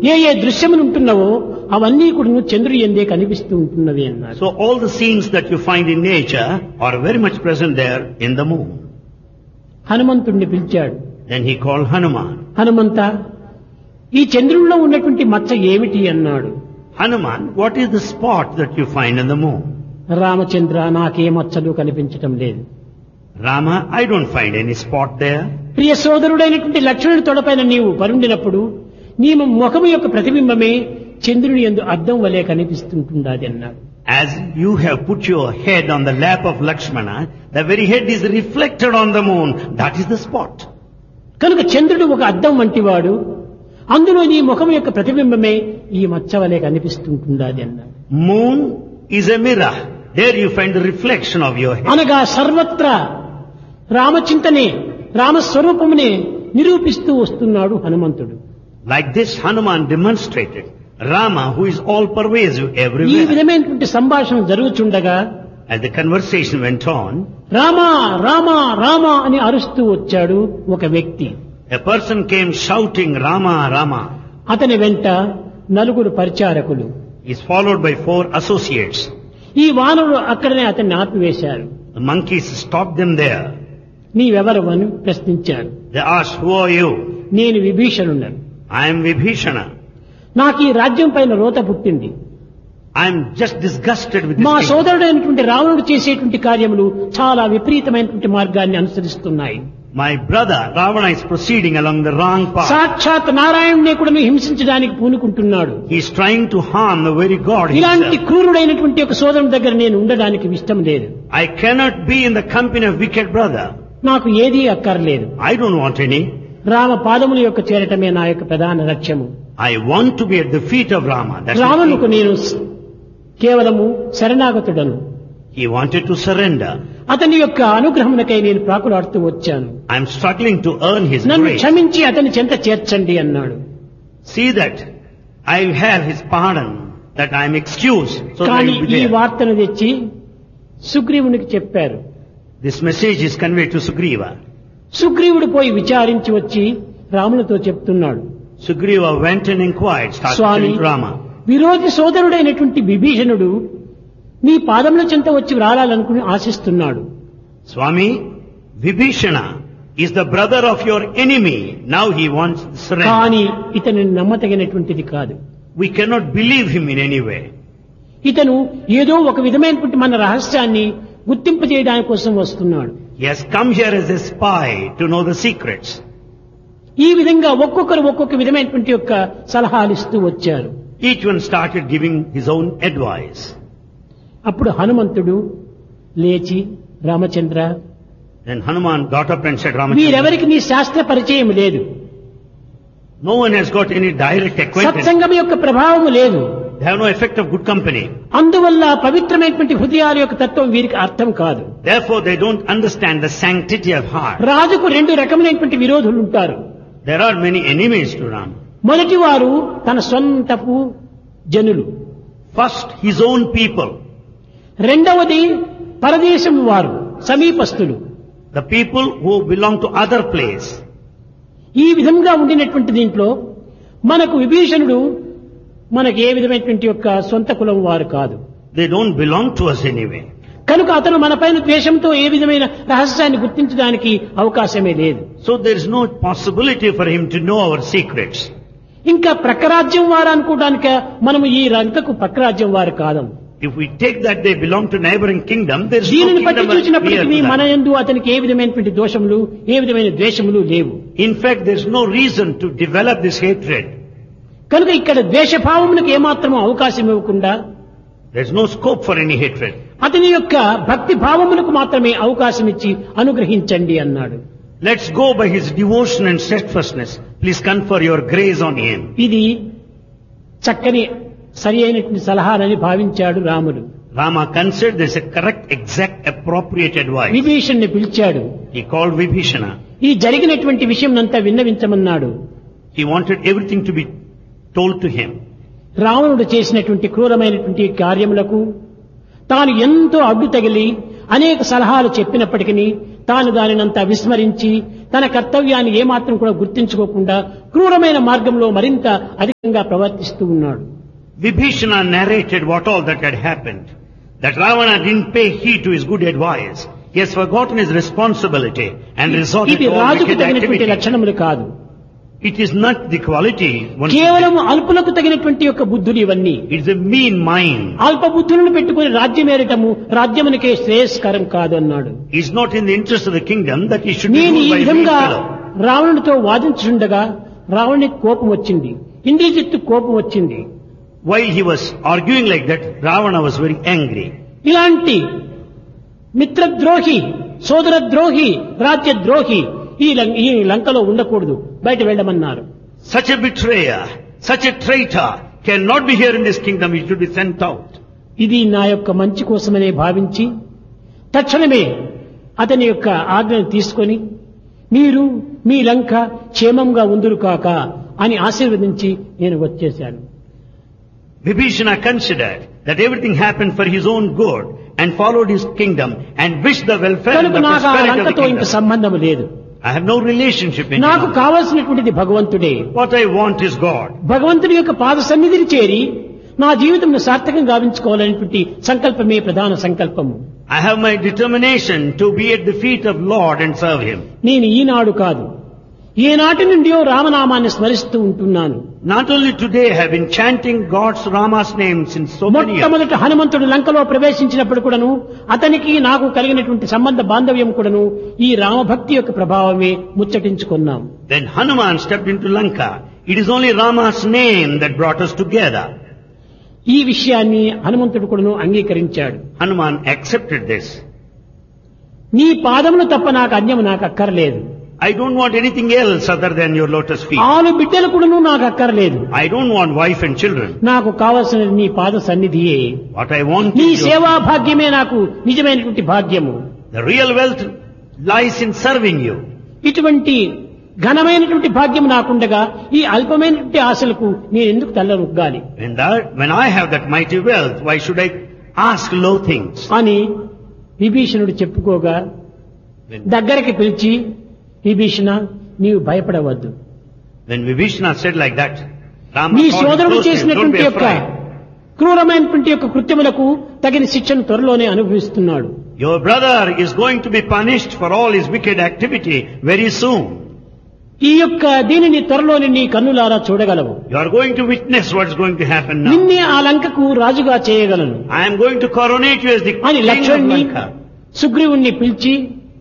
ఏ ఏ దృశ్యములు ఉంటున్నావో అవన్నీ కూడా చంద్రుడి యందే కనిపిస్తూ ఉంటున్నవి అన్నారు. So all the scenes that you find in nature are very much present there in the moon. హనుమంతుడిని పిలిచాడు. Then he called Hanuman. Hanumantha, ఈ చంద్రుడిలో ఉన్నటువంటి మచ్చ ఏమిటి అన్నాడు. Hanuman, what is the spot that you find in the moon? Ramachandra, నాకే మచ్చలు కనిపించటం లేదు. Rama, I don't find any spot there. ప్రియ సోదరుడైనటువంటి లక్ష్మణుడి తొడపైన నీవు పరుండినప్పుడు నీ ముఖము యొక్క ప్రతిబింబమే చంద్రుని యందు అద్దం వలె కనిపిస్తుంటున్నది అన్నాడు. As you have put your head on the lap of Lakshmana, the very head is reflected on the moon. That is the spot. కనుక చంద్రుడు ఒక అద్దం వంటివాడు, అందులో నీ ముఖం యొక్క ప్రతిబింబమే ఈ మచ్చ వలె కనిపిస్తుంటున్నది అన్నాడు. Moon is a mirror. There you find the reflection of your head. అనగా సర్వత్రా రామచింతనే రామస్వరూపమునే నిరూపిస్తూ వస్తున్నాడు హనుమంతుడు. Like this, Hanuman demonstrated Rama, who is all pervasive ఈ everywhere. విధమైనటువంటి సంభాషణ జరుగుచుండగా As the conversation went on, Rama Rama Rama అని అరుస్తూ వచ్చాడు ఒక వ్యక్తి. a person came shouting, Rama, Rama. అతని వెంట నలుగురు పరిచారకులు. He is followed by 4 associates. ఈ వానరులు అక్కడనే అతన్ని ఆపివేశారు. The monkeys stopped them there. నీవెవరు అని ప్రశ్నించారు. They asked, who are you? నేను విభీషణుడను. I am Vibhishana. నాకు ఈ రాజ్యం పైన రోత పుట్టింది. I am just disgusted with this మా thing. సోదరుడైనటువంటి రావణుడు చేసేటువంటి కార్యములు చాలా విపరీతమైనటువంటి మార్గాన్ని అనుసరిస్తున్నాయి. My brother Ravana is proceeding along the wrong path. సాక్షాత్ నారాయణునే కూడా హింసించడానికి పూనుకుంటున్నాడు. He is trying to harm the very God ఇలాంటి himself. క్రూరుడైనటువంటి ఒక సోదరుని దగ్గర నేను ఉండడానికి ఇష్టం లేదు. I cannot be in the company of wicked brother. నాకు ఏదీ అక్కర్లేదు. I don't want any. Rama పాదముల యొక్క చేరటమే నా యొక్క ప్రధాన లక్ష్యము. I want to be at the feet of Rama. That's my రావణుకు thing. నేను కేవలము శరణాగతుడను. He wanted to surrender. అతని యొక్క అనుగ్రహమునకై నేను ప్రాకులాడుతూ వచ్చాను. I am struggling to earn his నన్ను grace. క్షమించి అతని చెంత చేర్చండి అన్నాడు. See that I have his pardon, that I am excused. So that I కానీ will be ఈ there. వార్తను తెచ్చి సుగ్రీవునికి చెప్పారు. This message is conveyed to Sugriva. సుగ్రీవుడు పోయి విచారించి వచ్చి రామునితో చెప్తున్నాడు. Sugriva went and inquired, started Swamy, telling to Rama. విరోధి సోదరుడైనటువంటి విభీషణుడు నీ పాదముల చెంత వచ్చి వ్రాలాలనుకుని ఆశిస్తున్నాడు. Swami, Vibhishana is the brother of your enemy. Now he wants surrender. కానీ ఇతను నమ్మతగినటువంటిది కాదు. We cannot believe him in any way. ఇతను ఏదో ఒక విధమైనటువంటి మన రహస్యాన్ని గుర్తింపు చేయడానికి కోసం వస్తున్నాడు. He has come here as a spy to know the secrets. ఈ విధంగా ఒక్కొక్కరు ఒక్కొక్క విధమైనటువంటి యొక్క సలహాలు ఇస్తూ వచ్చారు. Each one started giving his own advice. అప్పుడు హనుమంతుడు లేచి Ramachandra, Then Hanuman got up and said, Ramachandra, వీరెవరికి నీ శాస్త్ర పరిచయం లేదు. no one has got any direct acquaintance. సత్సంగం యొక్క ప్రభావము లేదు. They have no effect of good company. అందువల్ల పవిత్రమైనటువంటి హృదయాల యొక్క తత్వం వీరికి అర్థం కాదు. Therefore they don't understand the sanctity of heart. రాజుకు 2 రకములైనటువంటి విరోధులు ఉంటారు. There are many enemies to Ram. మొదటి వారు తన సొంతపు జనులు. First, his own people. రెండవది పరదేశం వారు, సమీపస్తులు. The people who belong to other place. ఈ విధంగా ఉండినటువంటి దీంట్లో మనకు విభీషణుడు మనకు ఏ విధమైనటువంటి యొక్క సొంత కులం వారు కాదు. They don't belong to us anyway. కనుక అతను మనపైన ద్వేషంతో ఏ విధమైన రహస్యాన్ని గుర్తించడానికి అవకాశమే లేదు. So there is no possibility for him to know our secrets. ఇంకా ప్రక్కరాజ్యం వారు అనుకోవడానికి మనము ఈ రంకకు ప్రక్కరాజ్యం వారు కాదం. If we take that they belong to neighboring kingdom, there is no దీనిని బట్టి kingdom చూసినప్పటికీ near to మన that. యందు అతనికి ఏ విధమైనటువంటి దోషములు ఏ విధమైన ద్వేషములు లేవు. In fact, there is no reason to develop this hatred. కనుక ఇక్కడ ద్వేషభావములకు ఏమాత్రము అవకాశం ఇవ్వకుండా There is no scope for any hatred. అతని యొక్క భక్తి భావములకు మాత్రమే అవకాశం ఇచ్చి అనుగ్రహించండి అన్నాడు. Let's go by his devotion and steadfastness. Please confer your grace on him. ఇది చక్కని సరి అయినటువంటి సలహాలని భావించాడు రాముడు. Rama considered this a correct, exact, appropriate advice. విభీషణ్ణి పిలిచాడు. He called Vibhishana. ఈ జరిగినటువంటి విషయం అంతా విన్నవించమన్నాడు. He wanted everything to be told to him. రావణుడు చేసినటువంటి క్రూరమైనటువంటి కార్యములకు తాను ఎంతో అడ్డు తగిలి అనేక సలహాలు చెప్పినప్పటికీ తాను దానినంతా విస్మరించి తన కర్తవ్యాన్ని ఏమాత్రం కూడా గుర్తించుకోకుండా క్రూరమైన మార్గంలో మరింత అధికంగా ప్రవర్తిస్తూ ఉన్నాడు. Vibhishana narrated what all that had happened. That Ravana didn't pay heed to his good advice. He has forgotten his responsibility and resorted ఇది to all రాజుకు wicked తగినటువంటి activity. లక్షణములు కాదు. It is not the quality one should కేవలం అల్పులకు తగినటువంటి యొక్క బుద్ధులు ఇవన్నీ. have. It is a mean mind. అల్ప బుద్ధులను పెట్టుకుని రాజ్యమేరటము రాజ్యమునికే శ్రేయస్కరం కాదు అన్నాడు. He is not in the interest of the kingdom that he should be నేను ruled ఈ by a weak విధంగా fellow. రావణుడితో వాదించుండగా రావణునికి కోపం వచ్చింది, ఇంద్రజిత్తు కోపం వచ్చింది. While he was arguing like that, Ravana was very angry. ఇలాంటి మిత్రద్రోహి, సోదరద్రోహి, రాజ్యద్రోహి ఈ లంకలో ఉండకూడదు, బయట వెళ్ళమన్నారు. Such a betrayer, such a traitor cannot be here in this kingdom. He should be sent out. ఇది నా యొక్క మంచి కోసమనే భావించి తక్షణమే అతని యొక్క ఆజ్ఞను తీసుకొని మీరు మీ లంక క్షేమంగా ఉందురు కాక అని ఆశీర్వదించి నేను వచ్చేశాను. Vibhishana considered that everything happened for his own good and followed his kingdom and wished the welfare and కనుక the నాకు ఆ prosperity of the లంకతో ఇంక kingdom. సంబంధం లేదు. I have no relationship in నాకు it. కావలసినటువంటిది భగవంతుడే. What I want is God. భగవంతుడి యొక్క పాద సన్నిధిని చేరి నా జీవితంను సార్థకంగా గావించుకోవాలనేటువంటి సంకల్పమే ప్రధాన సంకల్పము. I have my determination to be at the feet of Lord and serve Him. నేను ఈనాడు కాదు, ఏనాటి నుండియో రామనామాన్ని స్మరిస్తూ ఉంటున్నాను. Not only today I have been chanting God's Rama's name since so many years. మొట్టమొదట హనుమంతుడు లంకలో ప్రవేశించినప్పుడు కూడాను అతనికి నాకు కలిగినటువంటి సంబంధ బాంధవ్యం కూడాను ఈ రామభక్తి యొక్క ప్రభావమే ముచ్చటించుకున్నాం. When Hanuman stepped into Lanka, it is only Rama's name that brought us together. ఈ విషయాన్ని హనుమంతుడు కూడాను అంగీకరించాడు. Hanuman accepted this. నీ పాదములు తప్ప నాకు అన్యము నాకు అక్కర్లేదు. I don't want anything else other than your lotus feet. ఆలు బిడ్డలు కూడాను నాకు అక్కర్లేదు. I don't want wife and children. నాకు కావలసినది నీ పాద సన్నిధియే. What I want నీ is సేవా భాగ్యమే నాకు నిజమైనటువంటి భాగ్యము. the real wealth lies in serving you. ఇటువంటి ఘనమైనటువంటి భాగ్యం నాకుండగా ఈ అల్పమైనటువంటి ఆశలకు నేను ఎందుకు తల్లరొగ్గాలి When I have that mighty wealth, why should I ask low things? అని విభీషణుడు చెప్పుకోగా దగ్గరికి పిలిచి, విభీషణ నీవు భయపడవద్దు, When Vibhishana said like that, Rama నీ called him సోదరుడు close to him, don't చేసినటువంటి be యొక్క afraid. క్రూరమైనటువంటి యొక్క కృత్యములకు తగిన శిక్షను త్వరలోనే అనుభవిస్తున్నాడు. Your brother is going to be punished for all his wicked activity very soon. ఈ యొక్క దీనిని త్వరలోనే నీ కన్నులారా చూడగలవు. You are going to witness what's going to happen now. నిన్నే ఆ లంకకు రాజుగా చేయగలను I am going to coronate you as the అని king of లక్ష్మణుని Lanka. సుగ్రీవుణ్ణి పిలిచి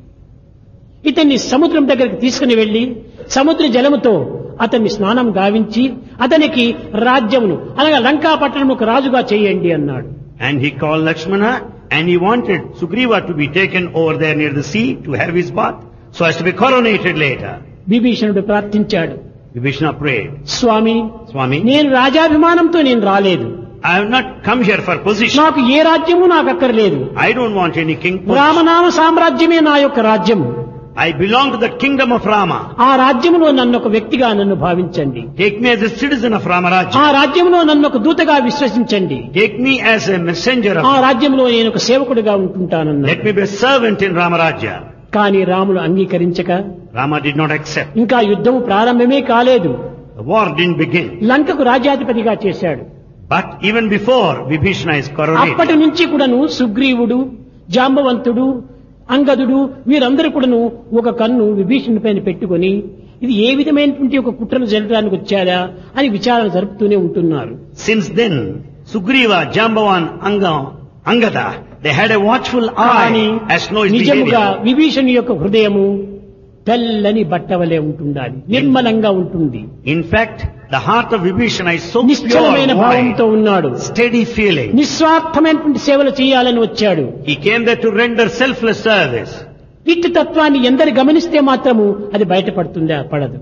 ఇతన్ని సముద్రం దగ్గరికి తీసుకుని వెళ్లి సముద్ర జలముతో అతన్ని స్నానం గావించి అతనికి రాజ్యమును అనగా లంకా పట్టణముకు రాజుగా చేయండి అన్నాడు. And he called Lakshmana and he wanted Sugriva to be taken over there near the sea to have his bath so as to be coronated later. విభీషణుడు ప్రార్థించాడు, Vibhishana prayed, స్వామి Swami, నేను రాజాభిమానంతో నేను రాలేదు, I have not come here for position. నాకు ఏ రాజ్యము నాకు అక్కర్లేదు, I don't want any king position. రామనామ సామ్రాజ్యమే నా యొక్క రాజ్యము, I belong to the kingdom of Rama. ఆ రాజ్యములో నన్ను ఒక వ్యక్తిగా నన్ను భావించండి, Take me as a citizen of ఆ Ramarajya. రాజ్యములో నన్ను ఒక దూతగా విశ్వసించండి, Take me as a messenger ఆ of. రాజ్యంలో నేను ఒక సేవకుడిగా ఉంటుంటానన్నాడు. Let me be a servant in Ramarajya. కానీ రాముడు అంగీకరించక Rama did not accept. ఇంకా యుద్ధము ప్రారంభమే కాలేదు, The war didn't begin. లంకకు రాజ్యాధిపతిగా చేశాడు. But even before Vibhishana is అప్పటి coronated, నుంచి కూడాను సుగ్రీవుడు, జాంబవంతుడు, అంగదుడు వీరందరూ కూడాను ఒక కన్ను విభీషణుడి పైన పెట్టుకొని ఇది ఏ విధమైనటువంటి ఒక కుట్రను జరగడానికి వచ్చారా అని విచారణ జరుపుతూనే ఉంటున్నారు. since then, Sugriva, Jambavan, Angada, they had a watchful కానీ eye as to know his నిజముగా behavior. విభీషణుడి యొక్క హృదయము తెల్లని బట్టవలే ఉంటుండాలి, నిర్మలంగా ఉంటుంది, In fact, the heart of Vibhishana is so నిశ్చలమైన pure, భావంతో wide, ఉన్నాడు, steady feeling. నిస్వార్థమైనటువంటి సేవలు చేయాలని వచ్చాడు. He came there to render selfless service. ఇట్టి తత్వాన్ని ఎందరు గమనిస్తే మాత్రము అది బయటపడుతుందా? పడదు.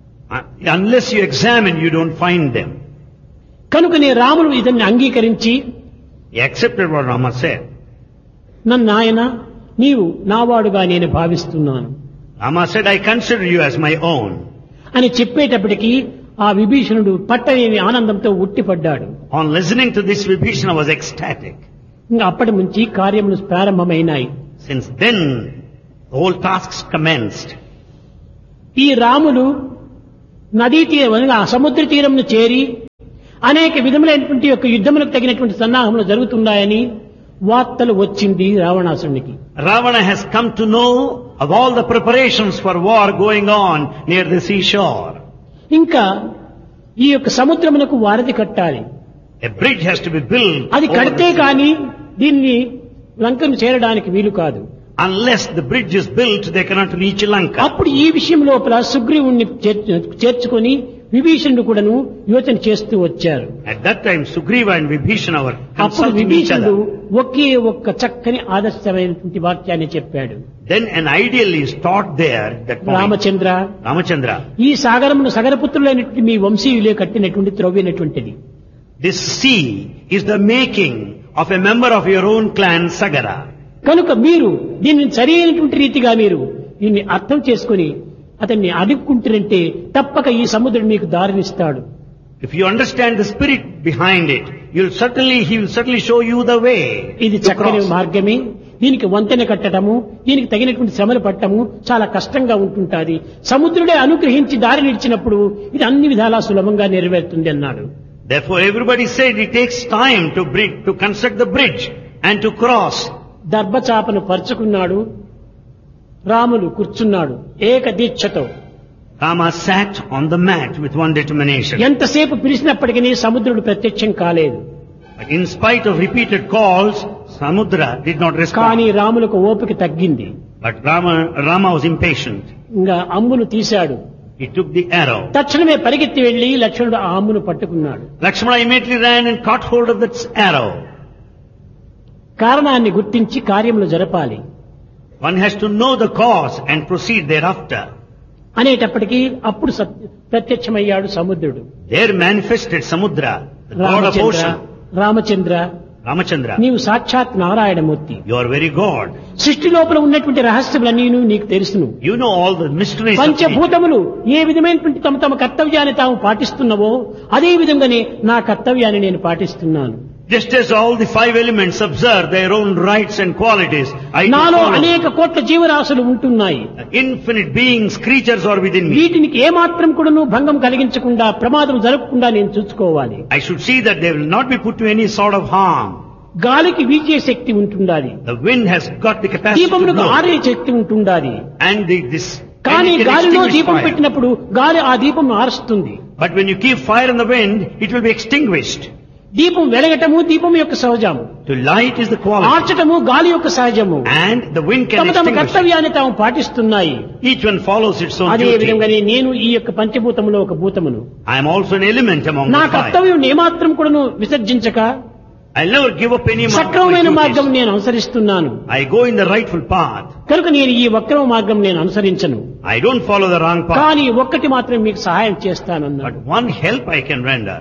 Unless you examine, you don't find them. కనుకనే రాముడు ఇతన్ని అంగీకరించి, He accepted what Rama said. నన్ను ఆయన నీవు నావాడుగా నేను భావిస్తున్నాను Rama said, I consider you as my own. అని చెప్పేటప్పటికీ ఆ విభీషణుడు పట్టలేని ఆనందంతో ఉట్టిపడ్డాడు. On listening to this, Vibhishana was ecstatic. ఇంకా అప్పటి నుంచి కార్యములు ప్రారంభమైనాయి. Since then, the whole tasks commenced. ఈ రాములు నదీ తీరం సముద్ర తీరంను చేరి అనేక విధములైనటువంటి యొక్క యుద్ధములకు తగినటువంటి సన్నాహములు జరుగుతున్నాయని వార్తలు వచ్చింది రావణాసురునికి. Ravana has come to know of all the preparations for war going on near the seashore. ఇంకా ఈ యొక్క సముద్రమునకు వారధి కట్టాలి. A bridge has to be built. అది over కడితే the sea. కానీ దీన్ని లంకను చేరడానికి వీలు కాదు. Unless the bridge is built, they cannot reach Lanka. అప్పుడు ఈ విషయం లోపల సుగ్రీవుణ్ణి చేర్చుకొని విభీషణుడు కూడాను యోచన చేస్తూ వచ్చారు. At that time, Sugriva and Vibhishana were అప్పుడు consulting each విభీషణుడు other. ఒకే ఒక్క చక్కని ఆదర్శమైనటువంటి వాక్యాన్ని చెప్పాడు. Then an ideal is taught there at that point. Ramachandra, Ramachandra, ఈ సాగరమును సగరపుత్రులైనటువంటి మీ వంశీయులే కట్టినటువంటి త్రవ్వినటువంటిది. this sea is the making of a member of your own clan, Sagara. కనుక మీరు దీన్ని సరైనటువంటి రీతిగా మీరు దీన్ని అర్థం చేసుకుని అతన్ని అడుక్కుంటారంటే తప్పక ఈ సముద్రుడు మీకు దారినిస్తాడు. If you understand the spirit behind it, he will certainly show you the way. ఇది to చక్కని cross. మార్గమే. దీనికి వంతెన కట్టడము, దీనికి తగినటువంటి శ్రమలు పట్టడము చాలా కష్టంగా ఉంటుంటాది. సముద్రుడే అనుగ్రహించి దారి నిలిచినప్పుడు ఇది అన్ని విధాలా సులభంగా నెరవేరుతుంది అన్నాడు. Therefore, everybody said it takes time to construct the bridge and to cross. దర్భచాపను పరుచుకున్నాడు. Ramulu కూర్చున్నాడు ఏక దీక్షతో. Rama sat on the mat with one determination. ఎంతసేపు పిలిచినప్పటికీ సముద్రుడు ప్రత్యక్షం కాలేదు. But in spite of repeated calls, Samudra did not కానీ respond. రాములకు ఓపిక తగ్గింది. But Rama was impatient. ఇంకా అమ్మును తీశాడు. He took the arrow. తక్షణమే పరిగెత్తి వెళ్లి లక్ష్మణుడు ఆ అమ్మును పట్టుకున్నాడు. Lakshmana immediately ran and caught hold of that arrow. కారణాన్ని గుర్తించి కార్యములు జరపాలి One has to know the cause and proceed thereafter. అనేటప్పటికీ అప్పుడు ప్రత్యక్షమయ్యాడు సముద్రుడు. There manifested Samudra, the god of ocean. Ramachandra, Ramachandra, నీవు సాక్షాత్ Narayanamurthy. you are very God. సృష్టి లోపల ఉన్నటువంటి రహస్యములన్నీ నీకు తెలుసును. You know all the mysteries of nature. పంచభూతములు ఏ విధమైనటువంటి తమ తమ కర్తవ్యాన్ని తాము పాటిస్తున్నవో అదే విధంగానే నా కర్తవ్యాన్ని నేను పాటిస్తున్నాను. Just as all the five elements observe their own rights and qualities, I do నాలో follow. అనేక కోట్ల జీవరాశులు ఉంటున్నాయి. Infinite beings, creatures are within me. వీటికి ఏమాత్రం కూడాను భంగం కలిగించకుండా ప్రమాదం జరగకుండా నేను చూసుకోవాలి. I should see that they will not be put to any sort of harm. గాలికి వీచే శక్తి ఉంటుండాలి. The wind has got the capacity to దీపములకు blow. ఆరే శక్తి ఉంటుండాలి. And కానీ and it can గాలిలో extinguish దీపం fire. పెట్టినప్పుడు గాలి ఆ దీపం ఆరుస్తుంది. But when you keep fire in the wind, it will be extinguished. దీపం వెలగటము దీపం యొక్క సహజము, To light is the quality. ఆర్చటము గాలి యొక్క సహజము. And the wind can తమ తమ extinguish. కర్తవ్యాన్ని తాము పాటిస్తున్నాయి. Each one follows its own అదే duty. విధంగానే నేను ఈ యొక్క పంచభూతములో ఒక భూతమును. I am also an element among నా the five. కర్తవ్యం ఏమాత్రం కూడాను విసర్జించక I'll never give up any of my సక్రమమైన మార్గం duties. నేను అనుసరిస్తున్నాను. I go in the rightful path. కనుక నేను ఈ వక్రమ మార్గం నేను అనుసరించను. I don't follow the wrong path. కానీ ఒక్కటి మాత్రం మీకు సహాయం చేస్తానన్నాడు. But one help I can render.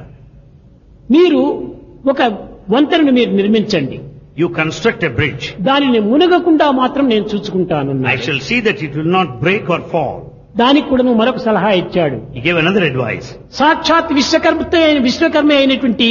మీరు ఒక వంతెనను మీరు నిర్మించండి. You construct a bridge. దానిని మునగకుండా మాత్రం నేను చూసుకుంటాను. I shall see that it will not break or fall. దానికి కూడా మరొక సలహా ఇచ్చాడు. He gave another advice. సాక్షాత్ విశ్వకర్మ అయినటువంటి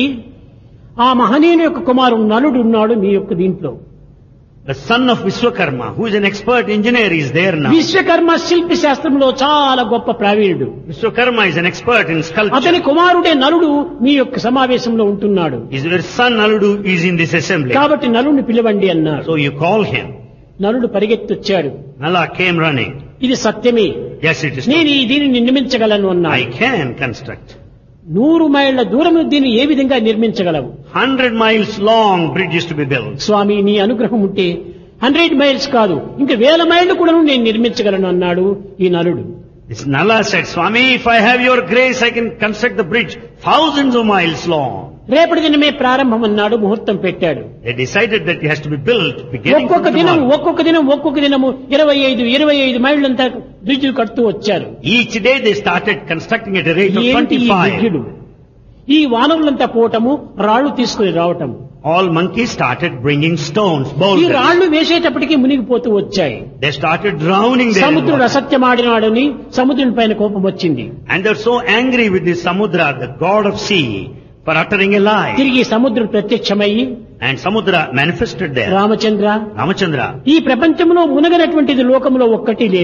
ఆ మహనీయుని యొక్క కుమారుడు నలుడు ఉన్నాడు మీ యొక్క దీంట్లో. The son of Vishwakarma, who is an expert engineer, is there now. Vishwakarma శిల్పి శాస్త్రంలో చాలా గొప్ప ప్రావీణుడు. Vishwakarma is an expert in అతని sculpture. కుమారుడే నలుడు మీ యొక్క సమావేశంలో ఉంటున్నాడు. His son Naludu is in this assembly. కాబట్టి నలుడిని పిలవండి అన్నాడు. So you call him. నలుడు పరిగెత్తొచ్చాడు. Nala came running. ఇది సత్యమే, Yes, it is నేను true. ఈ దీనిని నిర్మించగలను I అన్నాడు. can construct. 100 మైళ్ళ దూరం దీన్ని ఏ విధంగా నిర్మించగలవు? 100 miles long bridge is to be built. స్వామి నీ అనుగ్రహం ఉంటే 100 మైల్స్ కాదు ఇంకా 1000 మైళ్ళు కూడా నేను నిర్మించగలను అన్నాడు ఈ నలుడు. This Nala said, Swami, if I have your grace, I can construct the bridge thousands of miles long. రేపటి దినమే ప్రారంభం అన్నాడు. ముహూర్తం పెట్టాడు. They decided that it has to be built beginning from ఒక్కొక్క దినం tomorrow. ఒక్కొక్క దినము 25 మైళ్ళంతా బ్రిడ్జ్ కడుతూ వచ్చారు. Each day they started constructing at a rate of ఏంటి ఈ 25. బ్రిడ్జిడు? ఈ వానరులంతా పోవటము, రాళ్లు తీసుకుని రావటం. All monkeys started bringing stones, ఈ boulders. రాళ్లు వేసేటప్పటికి మునిగిపోతూ వచ్చాయి. They started drowning there. in సముద్రుడు water. అసత్యమాడినాడని సముద్రుని పైన కోపం వచ్చింది. And they're so angry with this Samudra, the god of sea, for uttering a lie. తిరిగి సముద్రుడు ప్రత్యక్షమయ్యి, And Samudra manifested there. Ramachandra, Ramachandra, ఈ ప్రపంచంలో మునగనటువంటిది లోకంలో ఒక్కటి లేదు.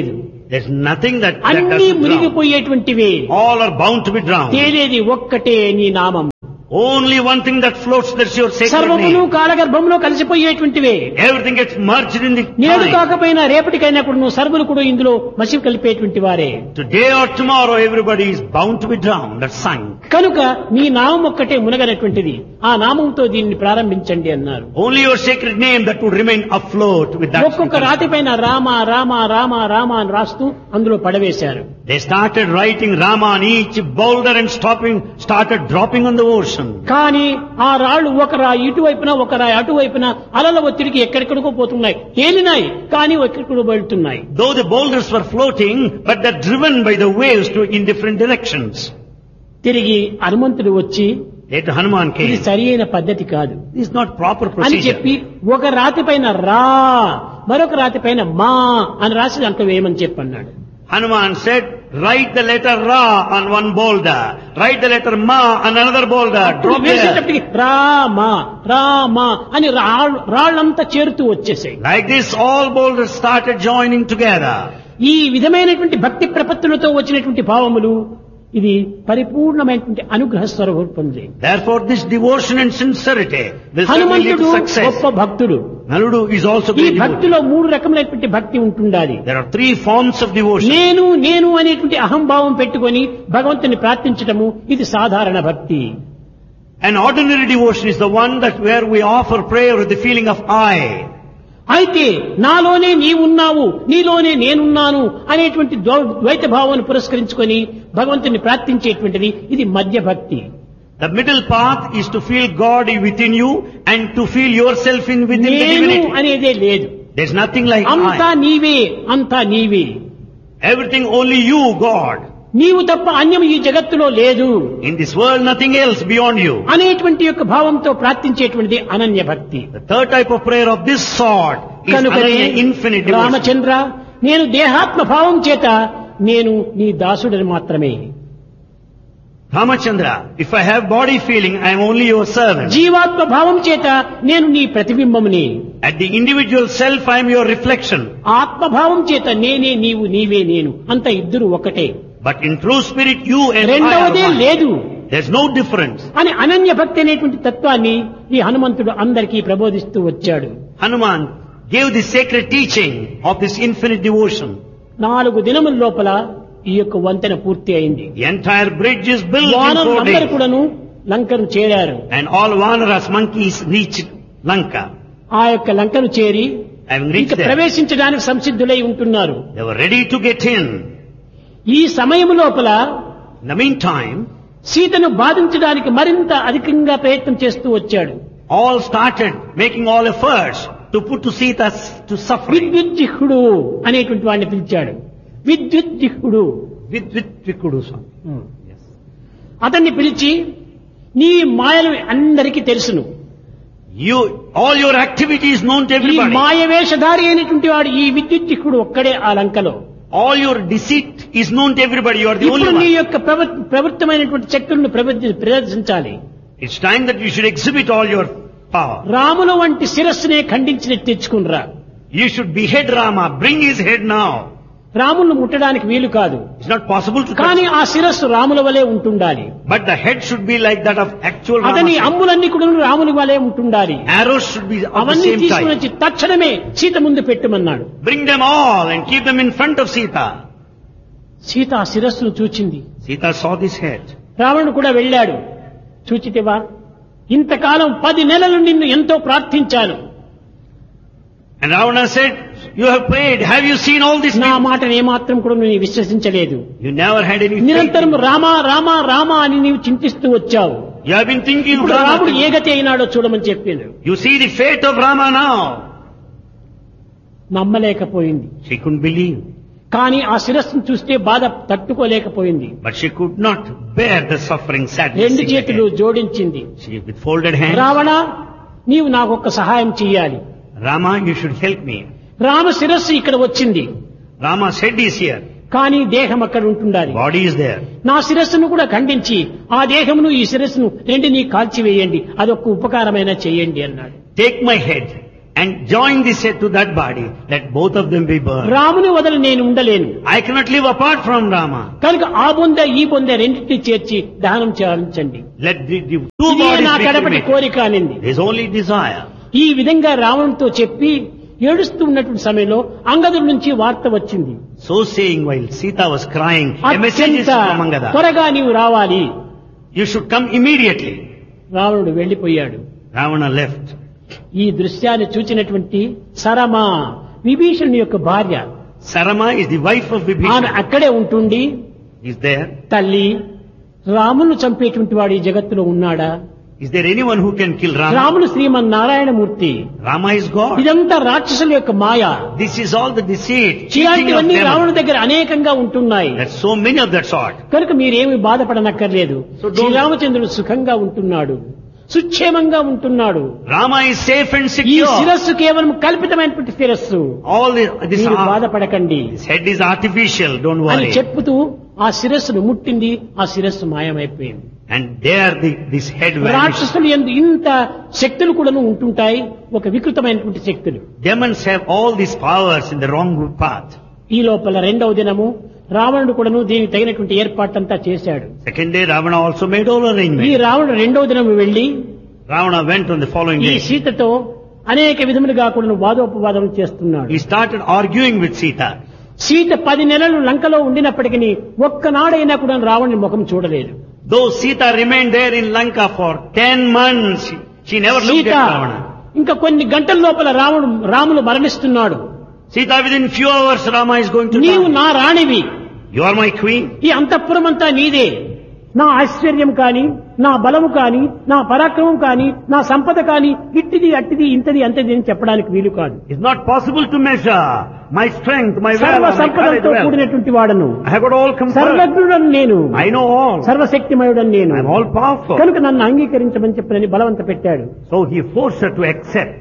There's nothing that అన్ని doesn't drown. మునిగిపోయేటువంటివే. All are bound to be drowned. తేలేది ఒక్కటే నీ నామం. Only one thing that floats, that's your sacred సర్వమును name. కాలగర్భంలో కలిసిపోయేటువంటివే. Everything gets merged in the నేడు time. కాకపోయినా రేపటికైనా కూడా నువ్వు సర్వులు కూడా ఇందులో మసి కలిపేటువంటి వారే. Today or tomorrow everybody is bound to be drowned, that's sunk. కనుక నీ నామం ఒక్కటే మునగనటువంటిది. ఆ నామంతో దీన్ని ప్రారంభించండి అన్నారు. Only your sacred name that would remain afloat with that. ఒక్కొక్క రాతి పైన రామ రామ రామ రామ అని రాస్తూ అందులో పడవేశారు. They started writing Rama on each boulder and started dropping on the ocean. కానీ ఆ రాళ్లు ఒక రాయి ఇటువైపున ఒక రాయి అటువైపున అలల ఒత్తిడికి ఎక్కడెక్కడికో పోతున్నాయి. తేలినాయి కానీ ఎక్కడికో వెళ్తున్నాయి. Though the boulders were floating, but they're driven by the waves in different directions. తిరిగి హనుమంతుడు వచ్చి Later Hanuman ఇది came. సరి అయిన పద్ధతి కాదు This is not proper అని procedure. చెప్పి ఒక రాతి పైన రా మరొక రాతి పైన మా అని రాసి దాంట్లో వేయమని చెప్పన్నాడు. Hanuman said, write the letter Ra on one boulder. Write the letter Ma on another boulder. అప్పుడు Drop there. వేసేటప్పటికి రామా రామా అని రాళ్ళంతా చేరుతూ వచ్చేసాయి. Like this, all boulders started joining together. ఈ విధమైనటువంటి భక్తి ప్రపత్తులతో వచ్చినటువంటి భావములు ఇది పరిపూర్ణమైనటువంటి అనుగ్రహ స్వరూపంది. Therefore, this devotion and sincerity will certainly lead హనుమంతుడు to success. గొప్ప భక్తుడు. Naludu is also ఈ great devotee. భక్తిలో 3 రకములైనటువంటి భక్తి ఉంటుండాలి. There are 3 forms of devotion. నేను అనేటువంటి అహంభావం పెట్టుకొని భగవంతుని ప్రార్థించటము ఇది సాధారణ భక్తి. An ordinary devotion is the one that where we offer prayer with the feeling of I. అయితే నాలోనే నీవున్నావు నీలోనే నేనున్నాను అనేటువంటి ద్వైత భావాన్ని పురస్కరించుకొని భగవంతుని ప్రార్థించేటువంటిది ఇది మధ్య భక్తి. The middle path is to feel God within you and to feel yourself within the నేను divinity. అనేదే లేదు. There's nothing like అంతా I. నీవే అంతా నీవే. Everything only you, God. నీవు తప్ప అన్యం ఈ జగత్తులో లేదు In this world, nothing else beyond you. అనేటువంటి యొక్క భావంతో ప్రార్థించేటువంటిది అనన్య భక్తి. The third type of prayer of this sort is కనుకనే Ananya, infinite devotion. రామచంద్ర నేను దేహాత్మ భావం చేత నేను నీ దాసుడని మాత్రమే. Ramachandra, if I have body feeling, I am only your servant. జీవాత్మ భావం చేత నేను నీ ప్రతిబింబముని. At the individual self, I am your reflection. ఆత్మభావం చేత నేనే నీవు నీవే నేను అంత ఇద్దరు ఒకటే. But in true spirit, you and I రెండవదే are one. లేదు There's no difference. అని అనన్య భక్తి అనేటువంటి తత్వాన్ని ఈ హనుమంతుడు అందరికీ ప్రబోధిస్తూ వచ్చాడు. Hanuman gave the sacred teaching of this infinite devotion. 4 దినముల లోపల ఈ యొక్క వంతెన పూర్తి అయింది. The entire bridge is built in 4 వానరులందరూ days. కూడాను లంకను చేరారు. And all Vanaras, monkeys, reached Lanka. ఆ యొక్క లంకను చేరి Having ఇక reached there, ప్రవేశించడానికి సంసిద్ధులై ఉంటున్నారు. they were ready to get in. ఈ సమయం లోపల In the meantime, సీతను బాధించడానికి మరింత అధికంగా ప్రయత్నం చేస్తూ వచ్చాడు. all started making all efforts to put to Sita to suffering. విద్యుజ్జిహ్వుడు అనేటువంటి వాడిని పిలిచాడు. విద్యుజ్జిహ్వుడు Vikudu Swami. Yes. అతన్ని పిలిచి నీ మాయలు అందరికీ తెలుసును. All your activity is known to ఈ everybody. మాయవేషధారి అయినటువంటి వాడు ఈ విద్యుజ్జిహ్వుడు ఒక్కడే ఆ లంకలో. All your deceit is known to everybody. You are the ఇప్పుడు only నీ one. యొక్క ప్రవృత్తమైనటువంటి శక్తులను ప్రదర్శించాలి. It's time that you should exhibit all your power. రాముల వంటి శిరస్సునే ఖండించి తెచ్చుకునిరా. You should behead Rama. Bring his head now. రాములను ముట్టడానికి వీలు కాదు. It's not possible to కానీ touch. ఆ శిరస్సు రాముల వలె ఉంటుండాలి. But the head should be like that of actual అతని Rama. అమ్ములన్నీ కూడా రాముల వలె ఉంటుండాలి. Arrows should be of the అవన్నీ same తీసుకుని type. వచ్చి తక్షణమే సీత ముందు పెట్టమన్నాడు. Bring them all and keep them in front of Sita. Sita ఆ శిరస్సును చూచింది. Sita saw this head. రావణుడు కూడా వెళ్ళాడు. చూచితివా ఇంతకాలం 10 నెలలు నిన్ను ఎంతో ప్రార్థించాను. And Ravana said, you have prayed. Have you seen all this? నా మాటను ఏమాత్రం కూడా నువ్వు విశ్వసించలేదు. You never had any faith. నిరంతరం రామా రామా రామా అని నీవు చింతిస్తూ వచ్చావు. You have been thinking of ఇప్పుడు రాముడు ఏ Rama. గతి అయినాడో చూడమని చెప్పింది. You see the fate of Rama now. నమ్మలేకపోయింది. She couldn't believe. కానీ ఆ శిరస్సును చూస్తే బాధ తట్టుకోలేకపోయింది. But she could not bear the suffering, sadness. 2 in the చేతులు head. జోడించింది. She with folded hands. Ravana నీవు నాకు ఒక్క సహాయం చెయ్యాలి. Rama, you should help me. Rama శిరస్సు ఇక్కడ వచ్చింది. Rama's head is here. కానీ దేహం అక్కడ ఉంటుండాలి. Body is there. నా శిరస్సును కూడా ఖండించి ఆ దేహమును ఈ శిరస్సును రెండిని కాల్చివేయండి. అదొక్క ఉపకారమైన చేయండి అన్నాడు. Take my head. and join this head to that body, let both of them be burned. రాముని వదలి నేను ఉండలేను. I cannot live apart from Rama. కనుక ఆ బొంద ఈ బొంద రెండింటిని చేర్చి దహనం చేయించండి. Let the two ఇదే bodies నా be కడపటి cremated. కోరిక అనింది. There is only desire. ఈ విధంగా రావణునితో చెప్పి ఏడుస్తూ ఉన్నటువంటి సమయంలో అంగదుడి నుంచి వార్త వచ్చింది. So saying, while Sita was crying, a message is అత్యంత from Angada. త్వరగా నీవు రావాలి. You should come immediately. రావణుడు వెళ్లిపోయాడు. Ravana left. ఈ దృశ్యాన్ని చూచినటువంటి సరమా విభీషణుని యొక్క భార్య Sarama is the wife of ఆమె Vibhishana. అక్కడే ఉంటుండి, Is there? తల్లి రామును చంపేటువంటి వాడు ఈ జగత్తులో ఉన్నాడా? Is there anyone who can kill Rama? రాముడు శ్రీమన్నారాయణమూర్తి. Rama is God. ఇదంతా రాక్షసుల యొక్క మాయ. This is all the deceit, cheating of ఇలాంటివన్నీ them. రావణుడి దగ్గర అనేకంగా ఉంటున్నాయి. There's so many of that sort. కనుక మీరేమి బాధపడనక్కర్లేదు. So don't- శ్రీరామచంద్రుడు సుఖంగా ఉంటున్నాడు, సుక్షేమంగా ఉంటున్నాడు. Rama is safe and ఈ secure. శిరస్సు కేవలం కల్పితమైనటువంటి శిరస్సు. All this మీరు బాధపడకండి head is artificial, don't అని worry. చెప్పుతూ ఆ శిరస్సును ముట్టింది. ఆ శిరస్సు మాయమైపోయింది. And there this head vanished. రాక్షసులు యందు ఇంత శక్తులు కూడా ఉంటుంటాయి, ఒక వికృతమైనటువంటి శక్తులు. Demons have all these powers in the wrong path. ఈ లోపల రెండవ దినము రావణుడు కూడాను దీనికి తగినటువంటి ఏర్పాట్లంతా చేశాడు. Second day, Ravana also made all ఈ arrangements. రావణుడు రెండవ దినము వెళ్లి Ravana went on the following ఈ day. సీతతో అనేక విధములుగా కూడా వాదోపవాదం చేస్తున్నాడు. He started arguing with Sita. Sita 10 నెలలు లంకలో ఉండినప్పటికీ ఒక్కనాడైనా కూడా రావణుని ముఖం చూడలేదు. Though Sita remained there in Lanka for 10 months, she never looked Sita at Ravana. ఇంకా కొన్ని గంటల లోపల Ramulu మరణిస్తున్నాడు. Sita, within few hours, Rama is going to నీవు die. నా రాణివి, You are my queen. ఈ అంతఃపురం అంతా నీదే. నా ఐశ్వర్యం కాని, నా బలము కాని, నా పరాక్రమం కాని, నా సంపద కాని ఇట్టిది అట్టిది ఇంతది అంతది అని చెప్పడానికి వీలు కాదు. It's not possible to measure my strength, my సర్వ valor, my courage. సంపదలతో Well, కూడినటువంటి వాడను, I have got all comfort. సర్వజ్ఞుడను నేను, I know all. సర్వశక్తిమయుడను నేను, I am all powerful. కనుక నన్ను అంగీకరించమని చెప్పని బలవంత పెట్టాడు. So he forced her to accept.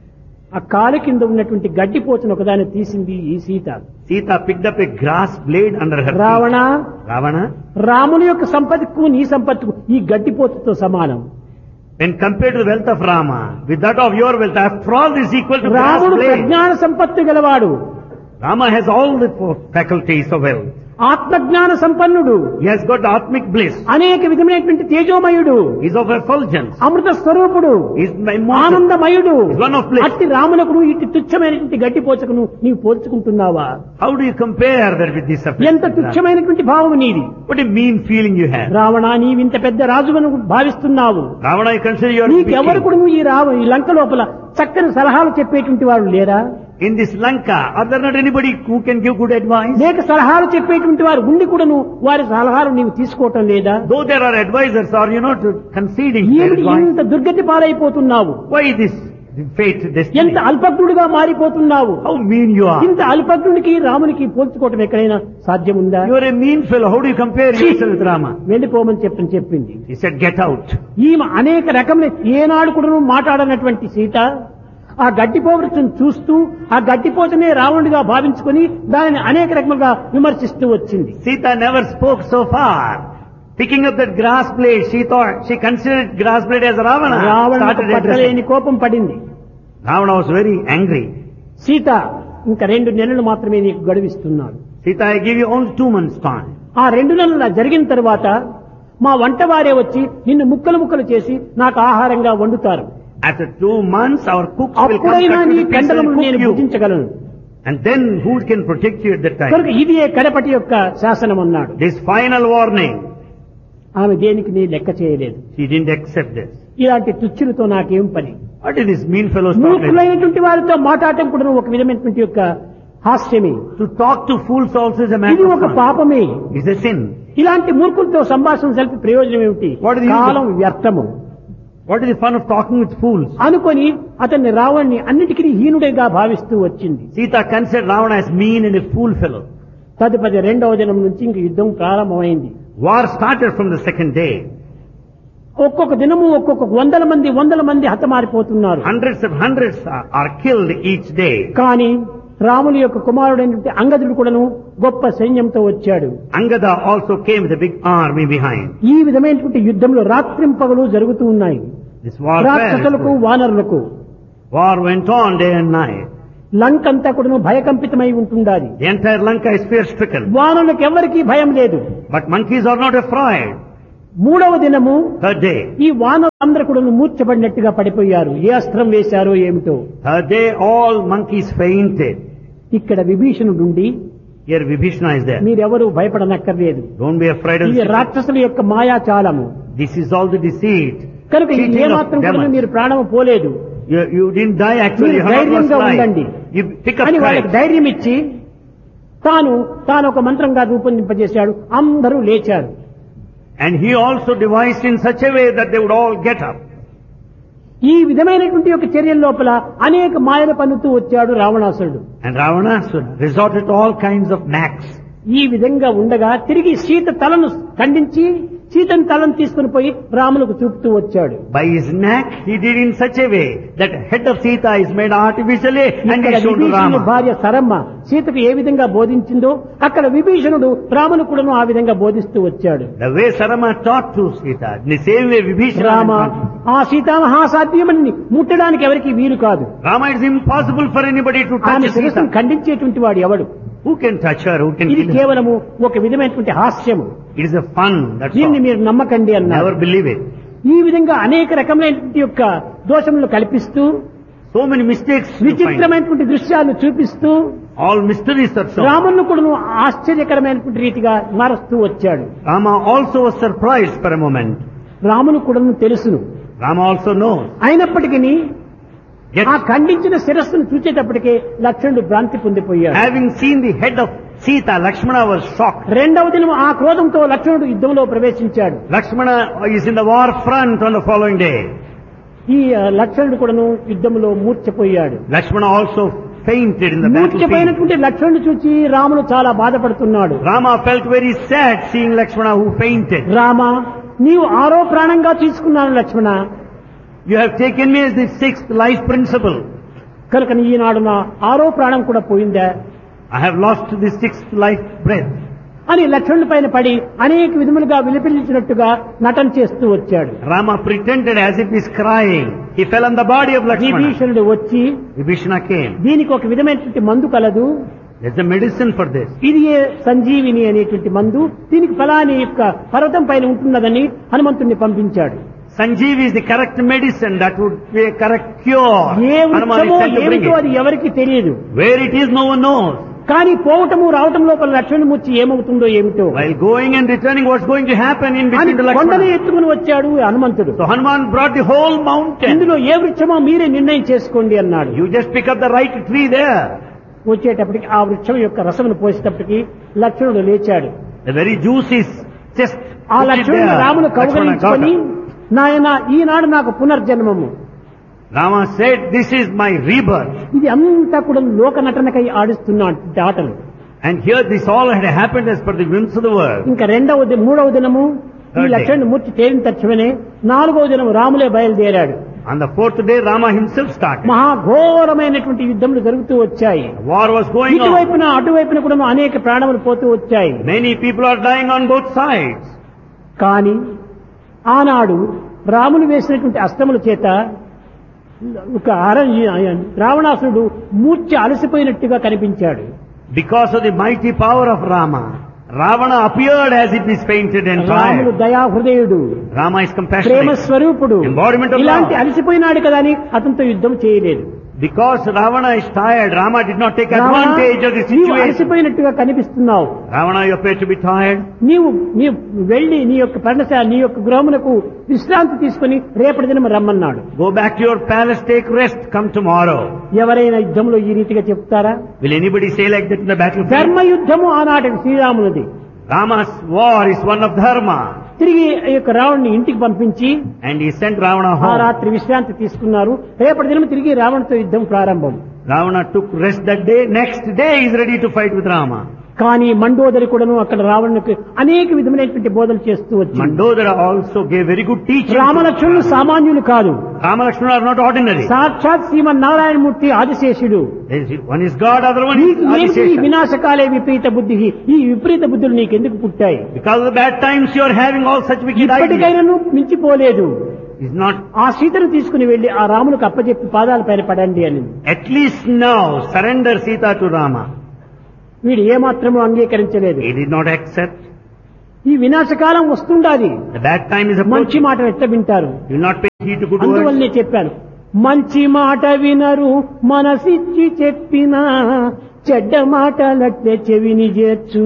ఆ కాలు కింద ఉన్నటువంటి గడ్డిపోచను ఒకదాన్ని తీసింది ఈ Sita. Sita picked up a grass blade under her Ravana, feet. Ravana, రాముని యొక్క సంపత్తికు నీ సంపత్తికు ఈ గడ్డిపోతుతో సమానం. when compared to the wealth of Rama, with that of your wealth, after all this is equal to grass రాముడు blade. ప్రజ్ఞాన సంపత్తి గలవాడు, Rama has all the faculties of wealth. ఆత్మజ్ఞాన సంపన్నుడు, He has got atmic bliss. అనేక విధమైనటువంటి తేజోమయుడు, He is of effulgence. అమృత స్వరూపుడు, He is immortal. ఆనందమయుడు. Is one of bliss. అట్టి రామునకును ఇట్టి తుచ్చమైనటువంటి గడ్డిపోచకును నీవు పోల్చుకుంటున్నావా? How do you compare that with this affair? ఎంత తుచ్చమైనటువంటి భావము నీది. What a mean feeling you have. Ravana, నీవింత పెద్ద రాజును భావిస్తున్నావు. Ravana, I consider you are Neekevvaru speaking. కూడా ఈ లంక లోపల చక్కని సలహాలు చెప్పేటువంటి వారు లేరా? In this Lanka, are there not anybody who can give good advice? లేక సలహాలు చెప్పేటువంటి వారు ఉండి కూడాను వారి సలహాలు నీవు తీసుకోవటం లేదా? Though there are advisors, are you not conceding their ఏమిటి advice? ఇంత దుర్గతి పాలైపోతున్నావు? Why this fate, ఎంత destiny? అల్పజ్ఞుడిగా మారిపోతున్నావు? How mean you are. ఇంత అల్పజ్ఞుడికి రామునికి పోల్చుకోవటం ఎక్కడైనా సాధ్యముందా? You are a mean fellow. How do you compare yourself with Rama? వెళ్ళిపోమని చెప్పింది. He said, get out. ఈమె అనేక రకముల ఏనాడు కూడా మాట్లాడనటువంటి సీత ఆ గడ్డిపోవృక్షను చూస్తూ ఆ గడ్డిపోతనే రావణుడిగా భావించుకుని దానిని అనేక రకములుగా విమర్శిస్తూ వచ్చింది. Sita never spoke so far. Picking up that grass blade, she considered grass blade as Ravana. రావణుడికి Started పట్టలేని addressing. కోపం పడింది. Ravana was very angry. Sita, ఇంకా 2 నెలలు మాత్రమే నీకు గడువిస్తున్నాడు. Sita, I give you only 2 months time. ఆ 2 నెలలు జరిగిన తర్వాత మా వంటవారే వచ్చి నిన్ను ముక్కలు చేసి నాకు ఆహారంగా వండుతారు. After 2 months, our cooks will come అప్పుడైనా cut నీ to the pieces కండలను and నేను cook you. భుజించగలను. And then who can protect you at that time? కనుక ఇది కడపటి యొక్క శాసనం అన్నాడు. This final warning, ఆమె దేనికి నీ లెక్క చేయలేదు. she didn't accept this. ఇలాంటి తుచ్చులతో నాకేం పని? What is this mean fellow talking? మూర్ఖులైనటువంటి వారితో మాట్లాడటం కూడా ఒక విధమైనటువంటి యొక్క హాస్యమే. To talk to fools also is a ఇది matter ఒక of fun. పాపమే. It's a sin. ఇలాంటి మూర్ఖులతో సంభాషణ జరిపి ప్రయోజనం ఏమిటి? What is the use of- కాలం వ్యర్థము What is the fun of talking with fools? అనుకొని అతన్ని రావణ్ణి అన్నిటికీ హీనుడిగా భావిస్తూ వచ్చింది. Sita considered Ravana as mean and a fool fellow. తదుపరి 2వ దినం నుంచి ఇంక యుద్ధం ప్రారంభమైంది. War started from the second day. ఒక్కొక్క దినము ఒక్కొక్క వందల మంది హతమారిపోతున్నారు. Hundreds are killed each day. కానీ రాముని యొక్క కుమారుడైనటువంటి అంగదుడు కూడాను గొప్ప సైన్యంతో వచ్చాడు. Angada also came with a big army behind. ఈ విధమైనటువంటి యుద్ధంలో రాత్రింపగలు జరుగుతూ ఉన్నాయి. This war రాక్షసులకు వానరులకు. War went on day and night. లంక అంతా కూడా భయకంపితమై ఉంటుండాలి. The entire Lanka is fear-stricken. వానలకు ఎవరికీ భయం లేదు. But monkeys are not afraid. మూడవ దినము Third day. ఈ వానలందరూ కూడా మూర్ఛపడినట్టుగా పడిపోయారు. ఏ అస్త్రం వేశారో ఏమిటో. Third day all monkeys fainted. ఇక్కడ విభీషణుడు ఉండి, Here Vibhishana is there. మీరెవరూ భయపడనక్కర్లేదు, Don't be afraid of ఇది రాక్షసుల యొక్క మాయాచాలము, This is all the deceit. కనుక ఇది Cheating of ఏమాత్రం కూడా demons. మీరు ప్రాణము పోలేదు, You didn't die actually. మీరు You have not ధైర్యంగా lost ఉండండి life. You pick up అని వాళ్ళకి courage. ధైర్యం ఇచ్చి తాను ఒక మంత్రంగా రూపొందింపజేశాడు. అందరూ లేచారు. And he also devised in such a way that they would all get up. ఈ విధమైనటువంటి యొక్క చర్యల లోపల అనేక మాయలు పన్నుతూ వచ్చాడు రావణాసురుడు. And Ravana resorted to all kinds of knacks. ఈ విధంగా ఉండగా తిరిగి సీత తలను ఖండించి సీతను తలను తీసుకుని పోయి రాములకు చూపుతూ వచ్చాడు. By his knack, he did in such a way that head of Sita is made artificially and ఇక్కడ he showed to విభీషణుని Rama. భార్య సరమ్మ సీతకు ఏ విధంగా బోధించిందో అక్కడ విభీషణుడు రామును కూడాను ఆ విధంగా బోధిస్తూ వచ్చాడు. The way Sarama taught to Sita, in the same way Vibhishana. Rama ఆ సీతామహాసాధ్యమని ముట్టడానికి ఎవరికి వీలు కాదు. Rama, it is impossible for anybody to touch ఆమె శిరస్సును Sita. ఖండించేటువంటి వాడు ఎవడు? Who can touch her? Who can ఇది kill her? కేవలము ఒక విధమైనటువంటి హాస్యము. It is a fun, that's దీన్ని all. మీరు నమ్మకండి అన్నారు. Never believe it. ఈ విధంగా అనేక రకమైనటువంటి యొక్క దోషములు కల్పిస్తూ So many mistakes you find. విచిత్రమైనటువంటి దృశ్యాలు చూపిస్తూ All mysteries are so. రామును కూడా ఆశ్చర్యకరమైనటువంటి రీతిగా మారుస్తూ వచ్చాడు. Rama also was surprised for a moment. రామును కూడా తెలుసును. Rama also knows. అయినప్పటికీ Yet, ఆ ఖండించిన శిరస్సును చూచేటప్పటికే లక్ష్మణుడు భ్రాంతి పొందిపోయాడు. having seen the head of Sita, Lakshmana was shocked. రెండవ దినం ఆ క్రోధంతో లక్ష్మణుడు యుద్ధంలో ప్రవేశించాడు. Lakshmana is in the war front on the following day. ఈ లక్ష్మణుడు కూడాను యుద్ధంలో మూర్ఛపోయాడు. Lakshmana also fainted in the battlefield. మూర్ఛపోయినటువంటి లక్ష్మణుడు చూచి రాముడు చాలా బాధపడుతున్నాడు. Rama felt very sad seeing Lakshmana who fainted. Rama, నీవు ఆరో ప్రాణంగా తీసుకున్నాను లక్ష్మణ, You have taken me as the sixth life principle. కనుక ఈనాడు నా ఆరో ప్రాణం కూడా పోయిందా I have lost the sixth life breath. అని లక్ష్మణుడి పైన పడి అనేక విధములుగా విలపించినట్టుగా నటన చేస్తూ వచ్చాడు. Rama pretended as if he is crying. He fell on the body of Lakshmana. విభీషణుడు వచ్చి Vibhishana came. దీనికి ఒక విధమైనటువంటి మందు కలదు, There's a medicine for this. ఇది సంజీవిని అనేటువంటి మందు, దీనికి ఫలాని యొక్క పర్వతం పైన ఉంటున్నదని హనుమంతుడిని పంపించాడు. Sanjeevi is the correct medicine that would be a correct cure. A Hanuman is వృక్షమో sent to bring ఏమిటో అది it. ఎవరికి తెలియదు. Where it is, no one knows. కానీ పోవటము రావటం లోపల లక్ష్మణుని ముచ్చి ఏమవుతుందో ఏమిటో While going and returning, what's going to happen in అని between the కొండని Lakshmana? ఎత్తుకుని వచ్చాడు హనుమంతుడు. So Hanuman brought the whole mountain. ఇందులో ఏ వృక్షమో మీరే నిర్ణయం చేసుకోండి అన్నాడు. You just pick up the right tree there. వచ్చేటప్పటికి ఆ వృక్షం యొక్క రసమును పోసేటప్పటికి లక్ష్మణుడు లేచాడు. The very juice is just ఆ put it లక్ష్మణుడు there. రామును Lakshmana got కౌగలించుకొని, up. నాయన ఈనాడు నాకు పునర్జన్మము, Rama said, this is my rebirth. ఇది అంతా కూడా లోక నటనకై ఆడిస్తున్న ఆటలు. And here this all had happened as per the whims of the world. ఇంకా మూడవ దినము ఈ లక్ష్మణుడు మూర్తి తేలిన తక్షణమే నాలుగవ దినము రాములే బయలుదేరాడు. On the fourth day, Rama himself started. మహాఘోరమైనటువంటి యుద్ధములు జరుగుతూ వచ్చాయి. War was going on. ఇటువైపున అటువైపున కూడా అనేక ప్రాణములు పోతూ వచ్చాయి. Many people are dying on both sides. కానీ ఆనాడు రాములు వేసినటువంటి అస్త్రముల చేత ఒక రావణాసురుడు మూర్ఛ అలసిపోయినట్టుగా కనిపించాడు. Because of the mighty power of Rama, Ravana appeared as if he is fainted and రాముడు tired. దయాహృదయుడు, Rama is Prema compassionate. స్వరూపుడు, Embodiment of ఇలాంటి love. అలసిపోయినాడు కదా అని అతనితో యుద్ధం చేయలేదు. Because Ravana is tired, Rama did not take Ravana, advantage of the నీవు situation. అలసిపోయినట్టుగా కనిపిస్తున్నావు, Ravana, you appear to be tired. నీవు వెళ్లి నీ యొక్క పర్ణశాల నీ యొక్క గృహమునకు విశ్రాంతి తీసుకుని రేపటి దినం రమ్మన్నాడు. Go back to your palace, take rest, come tomorrow. ఎవరైనా యుద్ధంలో ఈ రీతిగా చెప్తారా? Will anybody say like that in the battlefield? ధర్మ యుద్ధము ఆనాటి శ్రీరామునిది. Rama's war is one of dharma. తిరిగి ఈ యొక్క రావణ్ణి ఇంటికి పంపించి And he sent Ravana ఆ home. రాత్రి విశ్రాంతి తీసుకున్నారు. రేపటి దినం తిరిగి రావణుతో యుద్ధం ప్రారంభం. Ravana took rest that day. Next day he is ready to fight with Rama. కానీ మండోదరి కూడాను అక్కడ రావణునికి అనేక విధమైనటువంటి బోధలు చేస్తూ వచ్చింది. Mandodara also gave very good teaching. రామలక్ష్మణులు సామాన్యులు కాదు, Rama Lakshmana are not ordinary. సాక్షాత్ శ్రీమన్నారాయణమూర్తి ఆదిశేషుడు. One is God, other one is నీకు ఏంటి ఈ Adishesha. వినాశకాలే విపరీత బుద్ధి, ఈ విపరీత బుద్ధులు నీకెందుకు పుట్టాయి? Because of the bad times you are having all such wicked ideas. ఇప్పటికైనా నువ్వు మించిపోలేదు. is not, ఆ సీతను తీసుకుని వెళ్లి ఆ రామునికి అప్పచెప్పి పాదాల పైన పడండి అని. at least now surrender Sita to Rama. వీడు ఏమాత్రమూ అంగీకరించలేదు. He did not accept. ఈ వినాశకాలం వస్తుండాలి, The bad time is మంచి approaching. మాట ఎట్లా వింటారు? You will not pay heed to good words. అందువల్లనే చెప్పాను, మంచి మాట వినరు మనసిచ్చి చెప్పినా చెడ్డ మాటలట్లే చెవిని చేర్చు.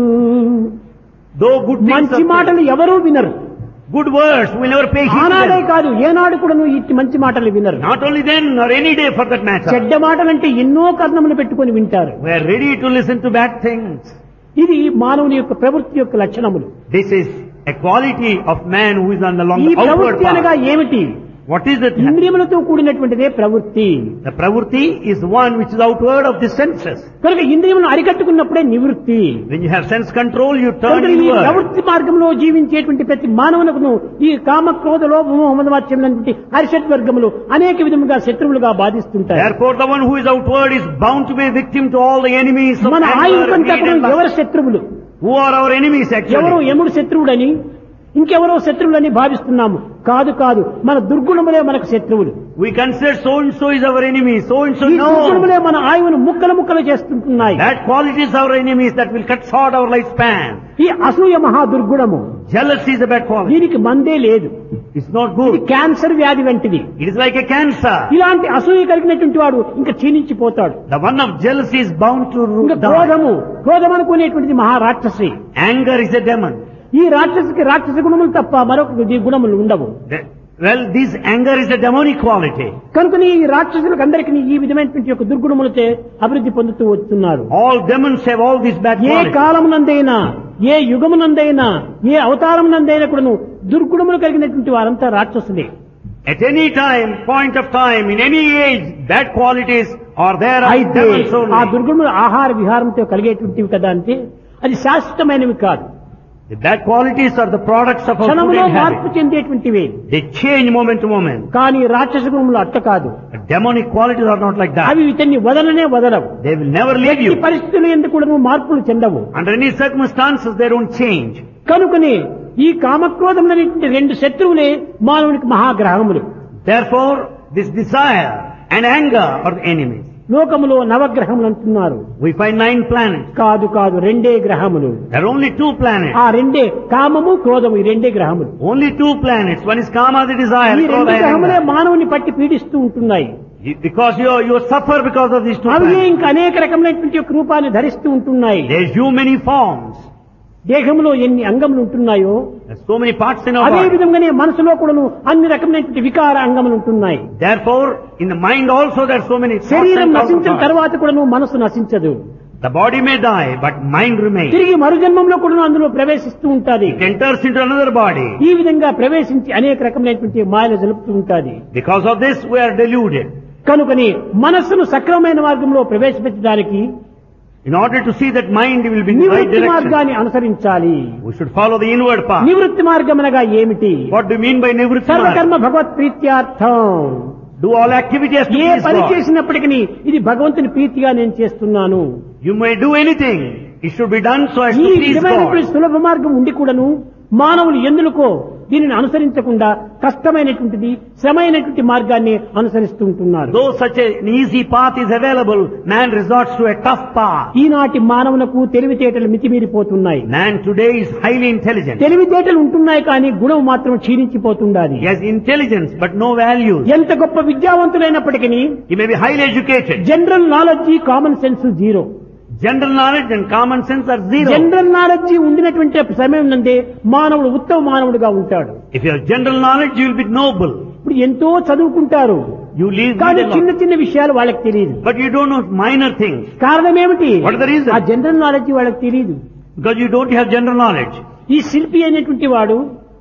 Though good things మంచి are మాటలు said, ఎవరూ వినరు. good words will never pay heed to ఆనాడే them. కాదు, ఏనాడు కూడా నువ్వు ఇట్టి మంచి మాటలు వినరు. Not only then, or any day for that matter. చెడ్డ మాటలంటే ఎన్నో కర్ణములు పెట్టుకొని వింటారు. We are ready to listen to bad things. ఇది మానవుని యొక్క ప్రవృత్తి యొక్క లక్షణములు. This is a quality of man who is on the long ఈ outward ప్రవృత్తి అనగా path. ఏమిటి? What is it? ఇంద్రియములతో కూడినటువంటిదే ప్రవృత్తి. The pravurti is one which is outward of the senses. కనుక ఇంద్రియములను అరికట్టుకున్నప్పుడే నివృత్తి. When you have sense control, you turn కనుక ఈ inward. ప్రవృత్తి మార్గంలో జీవించేటువంటి ప్రతి మానవునకును ఈ కామ క్రోధ లోభ మోహమదమాత్సర్యములైనటువంటి హరిషడ్ వర్గములు అనేక విధముగా శత్రువులుగా బాధిస్తుంటాయి. Therefore, the one who is outward is bound to be a victim to all the enemies of మన ఆయువు anger, కంటే greed and lust. ఎవరు శత్రువులు? Who are our enemies ఎవరో actually? యముడు శత్రువుడని, ఇంకెవరో శత్రువులని భావిస్తున్నాము. కాదు కాదు, మన దుర్గుణములే మనకు శత్రువులు. We consider so and so is our enemy, so and so. ఈ No, దుర్గుణములే మన ఆయువును ముక్కలు ముక్కలు చేస్తుంటున్నాయి. that quality is our enemies that will cut short our lifespan. ఈ అసూయ మహా దుర్గుణము, Jealousy is a bad quality. దీనికి మందే లేదు. It's not ఇది good. క్యాన్సర్ వ్యాధి వంటిది. It is like a cancer. ఇలాంటి అసూయ కలిగినటువంటి వాడు ఇంకా క్షీణించిపోతాడు. The one of jealousy is bound to ఇంకా die. క్రోధం అనుకునేటువంటిది మహారాక్షసి. Anger is a demon. ఈ రాక్షసికి రాక్షస గుణములు తప్ప మరొక గుణములు ఉండవు. Well, this anger is a demonic quality. కనుకని ఈ రాక్షసులకు అందరికీ ఈ విధమైనటువంటి యొక్క దుర్గుణములతో అభివృద్ధి పొందుతూ వస్తున్నారు. All demons have all these bad A qualities. కాలమునందైనా, ఏ యుగమునందైనా, ఏ అవతారమునందైనా కూడాను దుర్గుణములు కలిగినటువంటి వారంతా రాక్షసులే. At any time, point of time, in any age, bad qualities are there are అయితే demons ఆ only. దుర్గుణములు ఆహార విహారంతో కలిగేటువంటివి కదా అంటే అది శాశ్వతమైనవి కాదు. The bad qualities are the products of our food క్షణములో and మార్పు habit. చెందేటువంటివి. They change moment to moment. కానీ రాక్షస గుణములు అట్ట కాదు. The demonic qualities are not like that. అవి ఇతన్ని వదలనే వదలవు. They will never leave ఈ you. పరిస్థితులు ఎందుకు కూడా మార్పులు చెందవు. Under any circumstances, they don't change. కనుకనే ఈ కామక్రోధములనేటువంటి రెండు శత్రువులే మానవునికి మహాగ్రహములు. Therefore, this desire and anger are the enemies. లోకములో నవగ్రహములు అంటున్నారు. We find 9 planets. కాదు కాదు, రెండే గ్రహములు. There are only 2 planets. ఆ రెండే, కామము క్రోధము, ఈ రెండే గ్రహములు. Only 2 planets. One is Kama, the desire. ఈ రెండు Krodha and గ్రహములే anger. మానవుని పట్టి పీడిస్తూ ఉంటున్నాయి. Because you suffer because of these 2 అవి planets. ఇంకా అనేక రకములైనటువంటి యొక్క రూపాన్ని ధరిస్తూ ఉంటున్నాయి. There's so many forms. దేహంలో ఎన్ని అంగములు ఉంటున్నాయో There's so many parts in our అదే body. విధంగానే మనసులో కూడాను అన్ని రకమైనటువంటి వికార అంగములు ఉంటున్నాయి. Therefore, in the mind also there are so many thoughts శరీరం and నశించిన thoughts. తర్వాత కూడాను మనసు నశించదు. The body may die, but mind remains. తిరిగి మరుజన్మంలో కూడాను అందులో ప్రవేశిస్తూ ఉంటాది. It enters into another body. ఈ విధంగా ప్రవేశించి అనేక రకమైనటువంటి మాయలు జరుపుతూ ఉంటాది. Because of this, we are deluded. కనుకని మనస్సును సక్రమమైన మార్గంలో ప్రవేశపెట్టడానికి In order to see that mind will be in the right నివృత్తి direction, మార్గాన్ని అనుసరించాలి. we should follow the inward path. నివృత్తి మార్గం అనగా ఏమిటి? What do you mean by nivritti marga? సర్వకర్మ Bhagwat ప్రీత్యార్థం. Do all activities to A please పని God. చేసినప్పటికీ ఇది భగవంతుని ప్రీతిగా నేను చేస్తున్నాను. You may do anything. It should be done so as ఈ to please విధమైనటువంటి God. సులభ మార్గం ఉండి కూడాను మానవులు ఎందుకో దీనిని అనుసరించకుండా కష్టమైనటువంటిది, శ్రమైనటువంటి మార్గాన్ని అనుసరిస్తూ ఉంటున్నారు. Though such an easy path is available, man resorts to a tough path. ఈనాటి మానవులకు తెలివితేటలు మితిమీరిపోతున్నాయి. Man today is highly intelligent. తెలివితేటలు ఉంటున్నాయి కానీ గుణం మాత్రం క్షీణించిపోతుండాలి. He has intelligence but no values. ఎంత గొప్ప విద్యావంతులైనప్పటికీ He may be highly educated. General knowledge, common sense zero. General knowledge and common sense are zero. General knowledge ఉండినటువంటి సమయం నందే మానవుడు ఉత్తమ మానవుడిగా ఉంటాడు. If you have general knowledge, you will be noble. ఇప్పుడు ఎంతో చదువుకుంటారు You leave కానీ the చిన్న law. చిన్న విషయాలు వాళ్ళకి తెలియదు. But you don't know minor things. కారణం ఏమిటి? What is the reason? ఆ జనరల్ నాలెడ్జి వాళ్ళకి తెలియదు. Because you don't have general knowledge. ఈ శిల్పి అనేటువంటి వాడు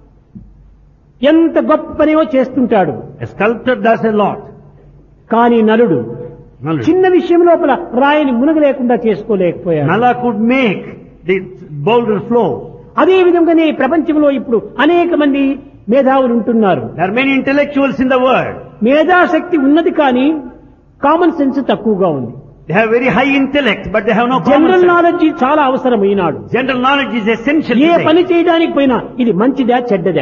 ఎంత గొప్ప పనివో చేస్తుంటాడు. A sculptor does a lot. కానీ నలుడు Knowledge. చిన్న విషయం లోపల రాయిని మునగలేకుండా చేసుకోలేకపోయాడు. Nala could make the boulder flow. అదే విధంగానే ఈ ప్రపంచంలో ఇప్పుడు అనేక మంది మేధావులు ఉంటున్నారు. There are many intellectuals in the world. మేధాశక్తి ఉన్నది కానీ కామన్ సెన్స్ తక్కువగా ఉంది. They have very high intellect, but they have no common general sense. Knowledge చాలా అవసరం ఈనాడు. General knowledge is essential A today. పని చేయడానికి పోయినా ఇది మంచిదా చెడ్డదా,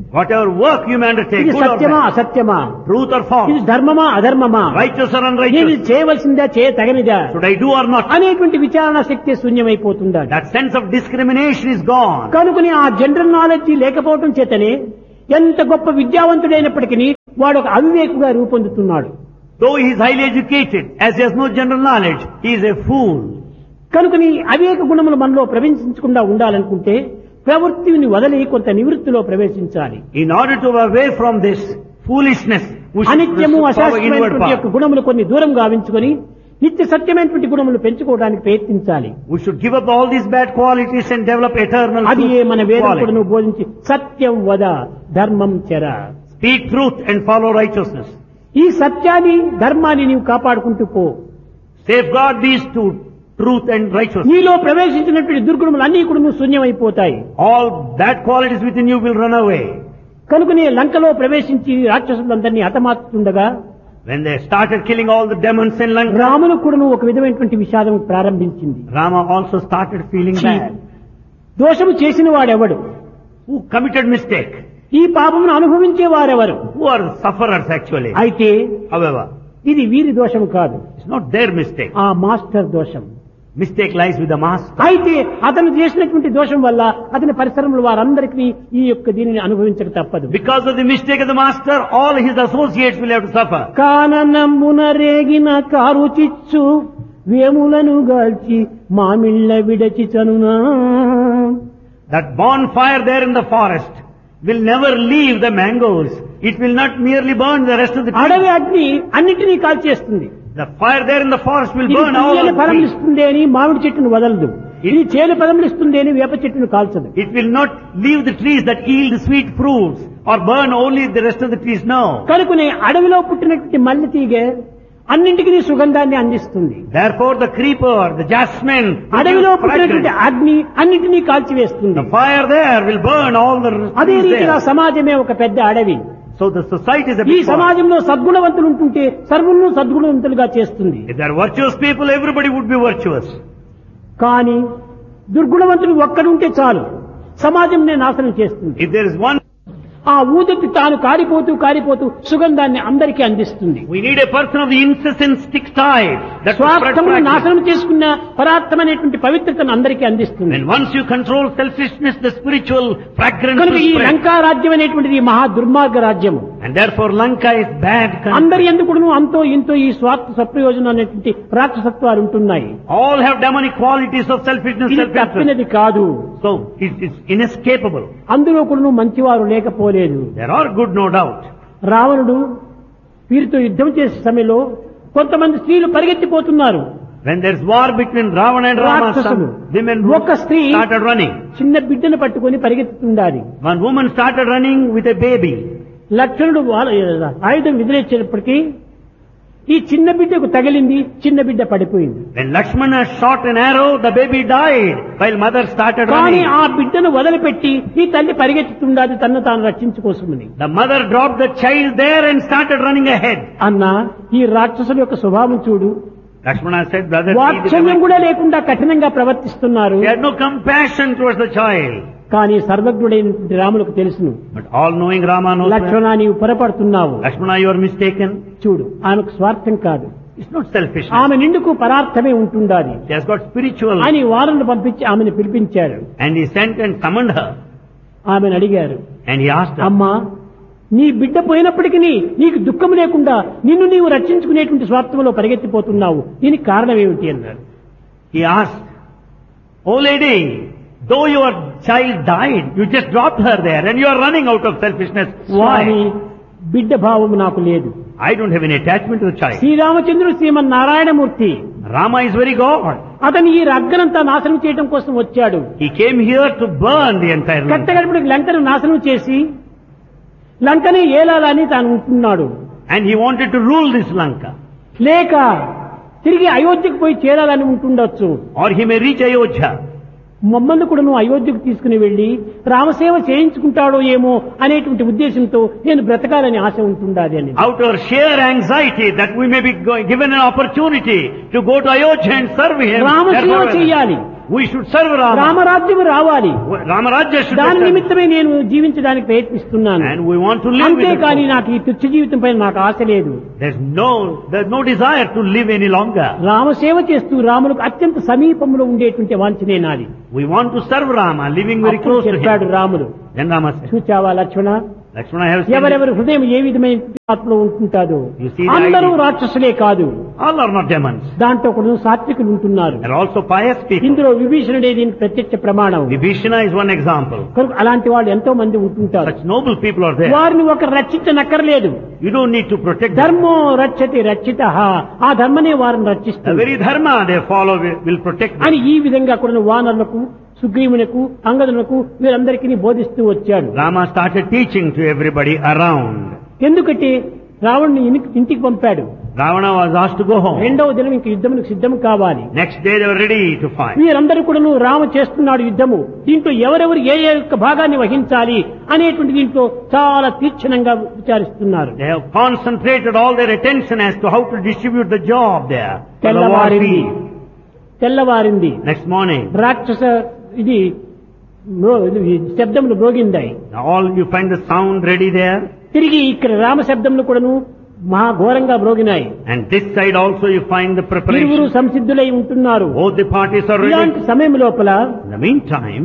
Whatever work you may undertake, ఇది good or సత్యమా bad, అసత్యమా, truth or ఇది false, ధర్మమా అధర్మమా, righteous or నేను unrighteous, చేయవలసిందా చేయతగనిదా should I do or not? అనేటువంటి విచారణ శక్తి శూన్యమైపోతుందా. That sense of discrimination is gone. కనుకని ఆ జనరల్ నాలెడ్జ్ లేకపోవటం చేతనే ఎంత గొప్ప విద్యావంతుడైనప్పటికీ వాడు ఒక అవివేకుగా రూపొందుతున్నాడు. Though he is highly educated, as he has no general knowledge, he is a fool. కనుకని అవివేక గుణములు మనలో ప్రవేశించకుండా ఉండాలనుకుంటే ప్రవృత్తిని వదిలి కొంత నివృత్తిలో ప్రవేశించాలి. In order to away from this foolishness, we should అనిత్యము follow inward అశాశ్వతమైనటువంటి యొక్క path. గుణములు కొన్ని దూరం గావించుకొని నిత్య సత్యమైనటువంటి గుణములు పెంచుకోవడానికి ప్రయత్నించాలి. We should give up all these bad qualities and develop eternal అది మన వేదం కూడా qualities. నువ్వు బోధించి సత్యం వద ధర్మం చర. Speak truth and follow righteousness. ఈ సత్యాన్ని ధర్మాన్ని నీవు కాపాడుకుంటూ పో. Safeguard these two, truth and righteousness. నీలో ప్రవేశించినటువంటి దుర్గుణములు అన్ని కూడా నువ్వు శూన్యమైపోతాయి. All bad qualities within you will run away. కనుకనే లంకలో ప్రవేశించి రాక్షసులందరినీ హతమార్చుతుండగా When they started killing all the demons in Lanka, రామును కూడా నువ్వు ఒక విధమైనటువంటి విషాదం ప్రారంభించింది. Rama also started feeling bad. దోషము చేసిన వాడెవడు, Who committed mistake? ఈ పాపమును అనుభవించే వారెవరు? Who are sufferers actually? అయితే However, ఇది వీరి దోషం కాదు, it's not their mistake. ఆ మాస్టర్ దోషం. Mistake lies with the master. అయితే అతను చేసినటువంటి దోషం వల్ల అతని పరిసరములు వారందరికీ ఈ యొక్క దీనిని అనుభవించక తప్పదు. Because of the mistake of the master, all his associates will have to suffer. కాననమ్మున రేగిన కారు చిచ్చు వేములను గాల్చి మామిళ్ళ విడచి చనునా. That bonfire there in the forest will never leave the mangoes. It will not merely burn the rest of the అడవి trees. అగ్ని అన్నిటినీ కాల్చేస్తుంది. The fire there in the forest will ఇది burn all తీయని the ఫలములు trees. ఇస్తుంది అని మామిడి చెట్టును వదలదు, ఇది చేదు ఫలములు ఇస్తుంది అని వేప చెట్టును కాల్చదు. It will not leave the trees that yield sweet fruits or burn only the rest of the trees. No. కనుకనే అడవిలో పుట్టినటువంటి మల్లె తీగ అన్నింటికి సుగంధాన్ని అందిస్తుంది. Therefore the creeper, the jasmine, అడవిలో produce పుట్టినటువంటి fragrance. అగ్ని అన్నింటినీ కాల్చివేస్తుంది. The fire there will burn all the అదే trees రీతిగా there. సమాజమే ఒక పెద్ద అడవి. So the society is a ఈ big forest. సమాజంలో సద్గుణవంతులు ఉంటుంటే సర్వులను సద్గుణవంతులుగా చేస్తుంది. If there are virtuous people, everybody would be virtuous. కానీ దుర్గుణవంతుడు ఒక్కడుంటే చాలు, సమాజంనే నాశనం చేస్తుంది. If there is one, ఆ ఊదతి తాను కారిపోతూ కారిపోతూ సుగంధాన్ని అందరికీ అందిస్తుంది. we need a person of the incessant stick type that will spread స్వార్థమును fragrance. నాశనం చేసుకున్న పరార్థమైనటువంటి పవిత్రతను అందరికీ అందిస్తుంది. And once you control selfishness, the spiritual fragrance కనుక will ఈ spread. లంకా రాజ్యం అనేటువంటిది మహా దుర్మార్గ రాజ్యము. And therefore Lanka is bad country. అందరి ఎందుకును అంతో ఇంతో ఈ స్వార్థ సప్రయోజనం అనేటువంటి రాక్షసత్వాలు ఉంటున్నాయి. All have demonic qualities of selfishness, ఇది self-interest. తప్పినది కాదు. So it is inescapable. అందులో కూడా మంచివారు లేకపోలేదు. There are good, no doubt. రావణుడు వీరితో యుద్ధం చేసే సమయంలో కొంతమంది స్త్రీలు పరిగెత్తిపోతున్నారు. When there is war between Ravana and Rama, some women ఒక స్త్రీ started running. చిన్న బిడ్డను పట్టుకొని పరిగెత్తుతుండాలి. One woman started running with a baby. లక్ష్మణుడు ఆయుధం విదిలేసేటప్పటికీ ఈ చిన్న బిడ్డకు తగిలింది, చిన్న బిడ్డ పడిపోయింది. When Lakshmana shot an arrow, the baby died, while mother started కానీ running. ఆ బిడ్డను వదిలిపెట్టి ఈ తల్లి పరిగెత్తుతుండాలి తన్ను తాను రక్షించుకోసమని. The mother dropped the child there and started running ahead. అన్న ఈ రాక్షసుల యొక్క స్వభావం చూడు, Lakshmana said, brother, see the వాత్సల్యం demonic- కూడా లేకుండా కఠినంగా ప్రవర్తిస్తున్నారు. they had no compassion towards the child. కానీ సర్వజ్ఞుడైనటువంటి రాములకు తెలుసును, But all-knowing Rama knows that. లక్ష్మణ నీవు పొరపడుతున్నావు. Lakshmana, you are mistaken. చూడు ఆమెకు స్వార్థం కాదు, It's not selfishness. ఆమె నిండుకు పరార్థమే ఉంటుండాలి She has got spiritual. అని వారను పంపించి ఆమెను పిలిపించారు. And he sent and summoned her. ఆమెను అడిగారు, And he asked her, అమ్మా నీ బిడ్డ పోయినప్పటికీ నీకు దుఃఖం లేకుండా నిన్ను నీవు రక్షించుకునేటువంటి స్వార్థంలో పరిగెత్తిపోతున్నావు, దీనికి కారణం ఏమిటి అన్నారు. he asked, oh lady, though your child died, you just dropped her there and you are running out of selfishness. Swamy Why? బిడ్డ భావం నాకు లేదు. I don't have any attachment to the child. శ్రీరామచంద్రుడు Srimannarayanamurthy, Rama is very God. అతను ఈ రగ్గనంతా నాశనం చేయడం కోసం వచ్చాడు. He came here to burn the entire land. కట్టగడపడికి లంకను నాశనం చేసి లంకని ఏలాలని తాను ఉంటున్నాడు. And he wanted to rule this Lanka. లేక తిరిగి అయోధ్యకు పోయి చేరాలని ఉంటుండొచ్చు. Or he may reach Ayodhya. మమ్మల్ని కూడా నువ్వు అయోధ్యకు తీసుకుని వెళ్లి రామసేవ చేయించుకుంటాడో ఏమో అనేటువంటి ఉద్దేశంతో నేను బ్రతకాలని ఆశ ఉంటుండాలి అని. Out of sheer anxiety that we may be given an opportunity to go to Ayodhya and serve him. రామసేవ Therefore, చెయ్యాలి, We should serve Rama. రామరాజ్యం రావాలి. Ramarajya should దాని be నిమిత్తమే నేను జీవించడానికి ప్రయత్నిస్తున్నాను. and we want to live with అంతేకాని it. నాకు ఈ తుచ్చ జీవితం పైన నాకు ఆశ లేదు. There's no desire to live any longer. రామసేవ చేస్తూ రాములకు అత్యంత సమీపంలో ఉండేటువంటి వాంఛనే నాది. We want to serve Rama, living very అప్పుడు close to చెప్పాడు him. రాముడు, Then Rama said, చూచావా Lakshmana, Lakshmana, I have seen ఎవరెవరి హృదయం ఏ విధమైన ఆత్మలో ఉంటుంటాదో You see the అందరూ idea. రాక్షసులే కాదు, all are not demons. దాంట్లో కూడా సాత్వికులు ఉంటున్నారు. There are also pious people. ఇందులో విభీషణుడే దీనికి ప్రత్యక్ష ప్రమాణం. Vibhishana is one example. కనుక అలాంటి వాళ్ళు ఎంతో మంది ఉంటుంటారు. Such noble people are there. వారిని ఒక రక్షించనక్కర్లేదు. You don't need to protect them. ధర్మో రక్షతి రక్షిత, ఆ ధర్మనే వారిని The రక్షిస్తుంది very dharma they follow will protect them. అని ఈ విధంగా కూడా వానరులకు, సుగ్రీవునకు, అంగదులకు వీరందరికీ బోధిస్తూ వచ్చాడు. Rama started teaching to everybody around. ఎందుకంటే రావణ్ణి ఇంటికి పంపాడు. Ravana was asked to go home. రెండవ దినం ఇంక యుద్ధములకు సిద్ధం కావాలి. Next day they were ready to fight. వీరందరూ కూడా రామ చేస్తున్నాడు యుద్ధము, దీంట్లో ఎవరెవరు ఏ యొక్క భాగాన్ని వహించాలి అనేటువంటి దీంట్లో చాలా తీక్షణంగా విచారిస్తున్నారు. They have concentrated all their attention as to how to distribute the job there. For the war తెల్లవారింది. field. తెల్లవారింది. Next morning, రాక్షస ఇది శబ్దములు మ్రోగిందాయి. now all you find the sound ready there. తిరిగి ఇక్కడ రామ శబ్దములు కూడాను మహా ఘోరంగా మ్రోగినాయి. And this side also you find the ఇరువురు preparation. సంసిద్ధులై ఉంటున్నారు. Both the parties are ఇలాంటి ready. సమయం లోపల In the meantime,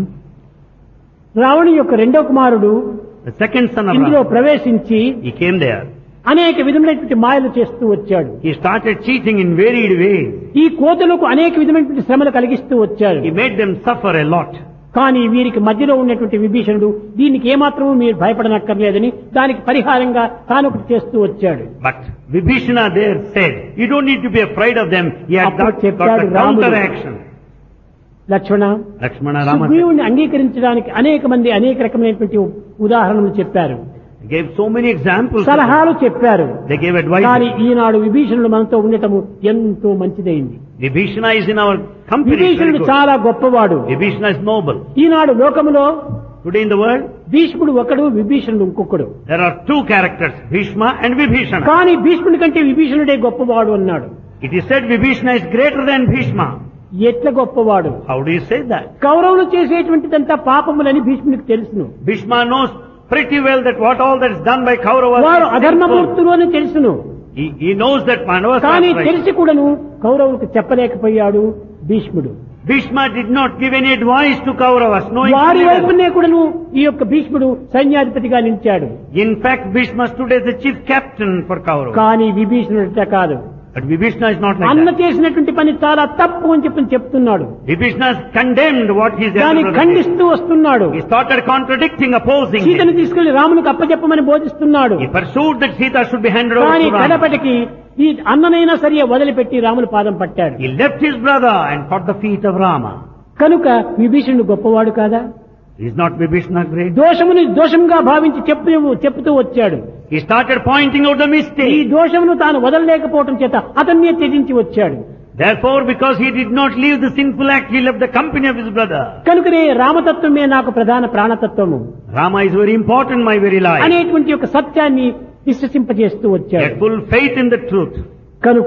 రావణు యొక్క రెండవ కుమారుడు the second son of ఇందులో Rama, ప్రవేశించి he came there. అనేక విధములైనటువంటి మాయలు చేస్తూ వచ్చాడు. He started cheating in varied ways. ఈ కోతులకు అనేక విధమైనటువంటి శ్రమలు కలిగిస్తూ వచ్చాడు. He made them suffer a lot. కానీ వీరికి మధ్యలో ఉన్నటువంటి విభీషణుడు దీనికి ఏమాత్రమూ మీరు భయపడనక్కర్లేదని దానికి పరిహారంగా తానొకటి చేస్తూ వచ్చాడు. But Vibhishana there said, you don't need to be afraid of them. He had అప్పుడు got చెప్పాడు the రాముడు, counteraction. లక్ష్మణ, Lakshmana Rama said, సుగ్రీవుని అంగీకరించడానికి అనేక మంది అనేక రకమైనటువంటి ఉదాహరణలు చెప్పారు, he gave so many examples. సలహాలు చెప్పారు. They gave advice. కానీ ఈనాడు విభీషణుడు మనతో ఉండటము ఎంతో మంచిదైంది. Vibhishana is in our company. It's very విభీషణుడు good. చాలా గొప్పవాడు. Vibhishana is noble. ఈనాడు లోకములో Today in the world, భీష్ముడు ఒకడు, విభీషణుడు ఇంకొకడు. there are two characters, Bhishma and Vibhishana. కానీ భీష్ముడి కంటే విభీషణుడే గొప్పవాడు అన్నాడు. It is said Vibhishana is greater than Bhishma. ఎట్ల గొప్పవాడు? How do you say that? కౌరవులు చేసేటువంటిదంతా పాపములని భీష్ముడికి తెలుసును. Bhishma knows pretty well that what all that is done by Kauravas వారు is sinful. అధర్మమూర్తులు అని తెలుసును. He knows that Pandavas కానీ are right. తెలిసి కూడాను కౌరవులకు చెప్పలేకపోయాడు భీష్ముడు. Bhishma did not give any advice to Kauravas, knowing వారి fully well. వైపునే కూడాను ఈ యొక్క భీష్ముడు సైన్యాధిపతిగా నిలిచాడు. In fact, Bhishma stood as the chief captain for Kauravas. కానీ విభీషణుడు కాదు. But Vibhishana is not like అన్న that. చేసినటువంటి పని చాలా తప్పు అని చెప్తున్నాడు. Vibhishana has condemned what his దాన్ని elder brother did. ఖండిస్తూ వస్తున్నాడు. He started contradicting, opposing సీతను him. తీసుకెళ్లి రామునికి అప్పచెప్పమని బోధిస్తున్నాడు. He pursued that Sita should be handed over కానీ to Rama. కడపటికి ఈ అన్ననైనా సరే వదిలిపెట్టి రాముని పాదం పట్టాడు. He left his brother and caught the feet of Rama. కనుక విభీషణుడు గొప్పవాడు కాదా? Is not Vibhishana great? దోషముని దోషంగా భావించి చెప్తూ వచ్చాడు. He started pointing out the ఈ mistake. దోషమును తాను వదలలేకపోవటం చేత అతన్నే త్యజించి వచ్చాడు. Therefore, because he did not leave the sinful act, he left the company of his brother. కనుకనే రామతత్వమే నాకు ప్రధాన ప్రాణతత్వము Rama is very important, my very life. అనేటువంటి ఒక సత్యాన్ని విశ్వసింపజేస్తూ He వచ్చాడు. had full faith in the truth. కనుక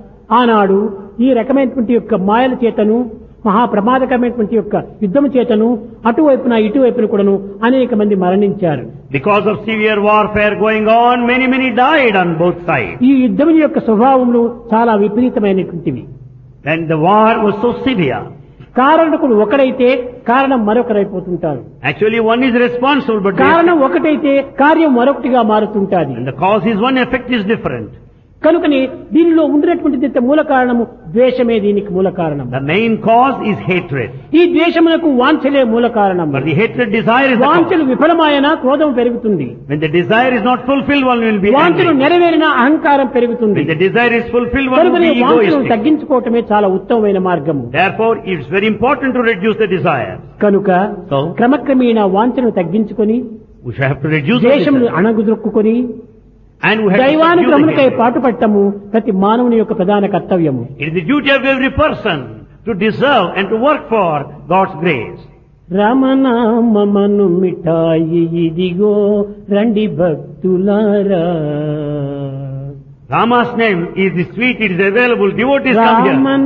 ఆనాడు ఈ రకమైనటువంటి యొక్క మాయల చేతను మహాప్రమాదకరమైనటువంటి యొక్క యుద్ధము చేతను అటువైపున ఇటువైపున కూడాను అనేక మంది మరణించారు. Because of severe warfare going on, many died on both sides. ఈ యుద్ధం యొక్క స్వభావములు చాలా విపరీతమైనటువంటివి. And the war was so severe. కారణకుడు ఒకడైతే కారణం మరొకరైపోతుంటారు. Actually, one is responsible, but కారణం ఒకటైతే కార్యం మరొకటిగా మారుతుంటాది. and the cause is one, effect is different. కనుకని దీనిలో ఉండినటువంటి మూల కారణము ద్వేషమే దీనికి మూల కారణం. The main cause is hatred. ఈ ద్వేషమునకు వాంఛలే మూల కారణం. But the hatred desire is the వాంఛలు cause. విఫలమాయన క్రోధం పెరుగుతుంది. When the desire is not fulfilled, one will be వాంఛలు angry. నెరవేరిన అహంకారం పెరుగుతుంది. When the desire is fulfilled, one will కనుకనే be వాంఛలను egoistic. తగ్గించుకోవటమే చాలా ఉత్తమమైన మార్గము. Therefore, it's very important to reduce the desire. కనుక So, క్రమక్రమేణా వాంఛను తగ్గించుకొని we should have to reduce the ద్వేషమును desire. అణగుదొక్కుకొని And we have to దైవానుక్రమణకై subdue the hatred. పాటుపట్టము ప్రతి మానవుని యొక్క ప్రధాన కర్తవ్యము. It is the duty of every person to deserve and to work for God's grace. రామనామమను మిఠాయి ఇదిగో రండి భక్తులారా. Rama's name is the sweet, it is available. Devotees come here.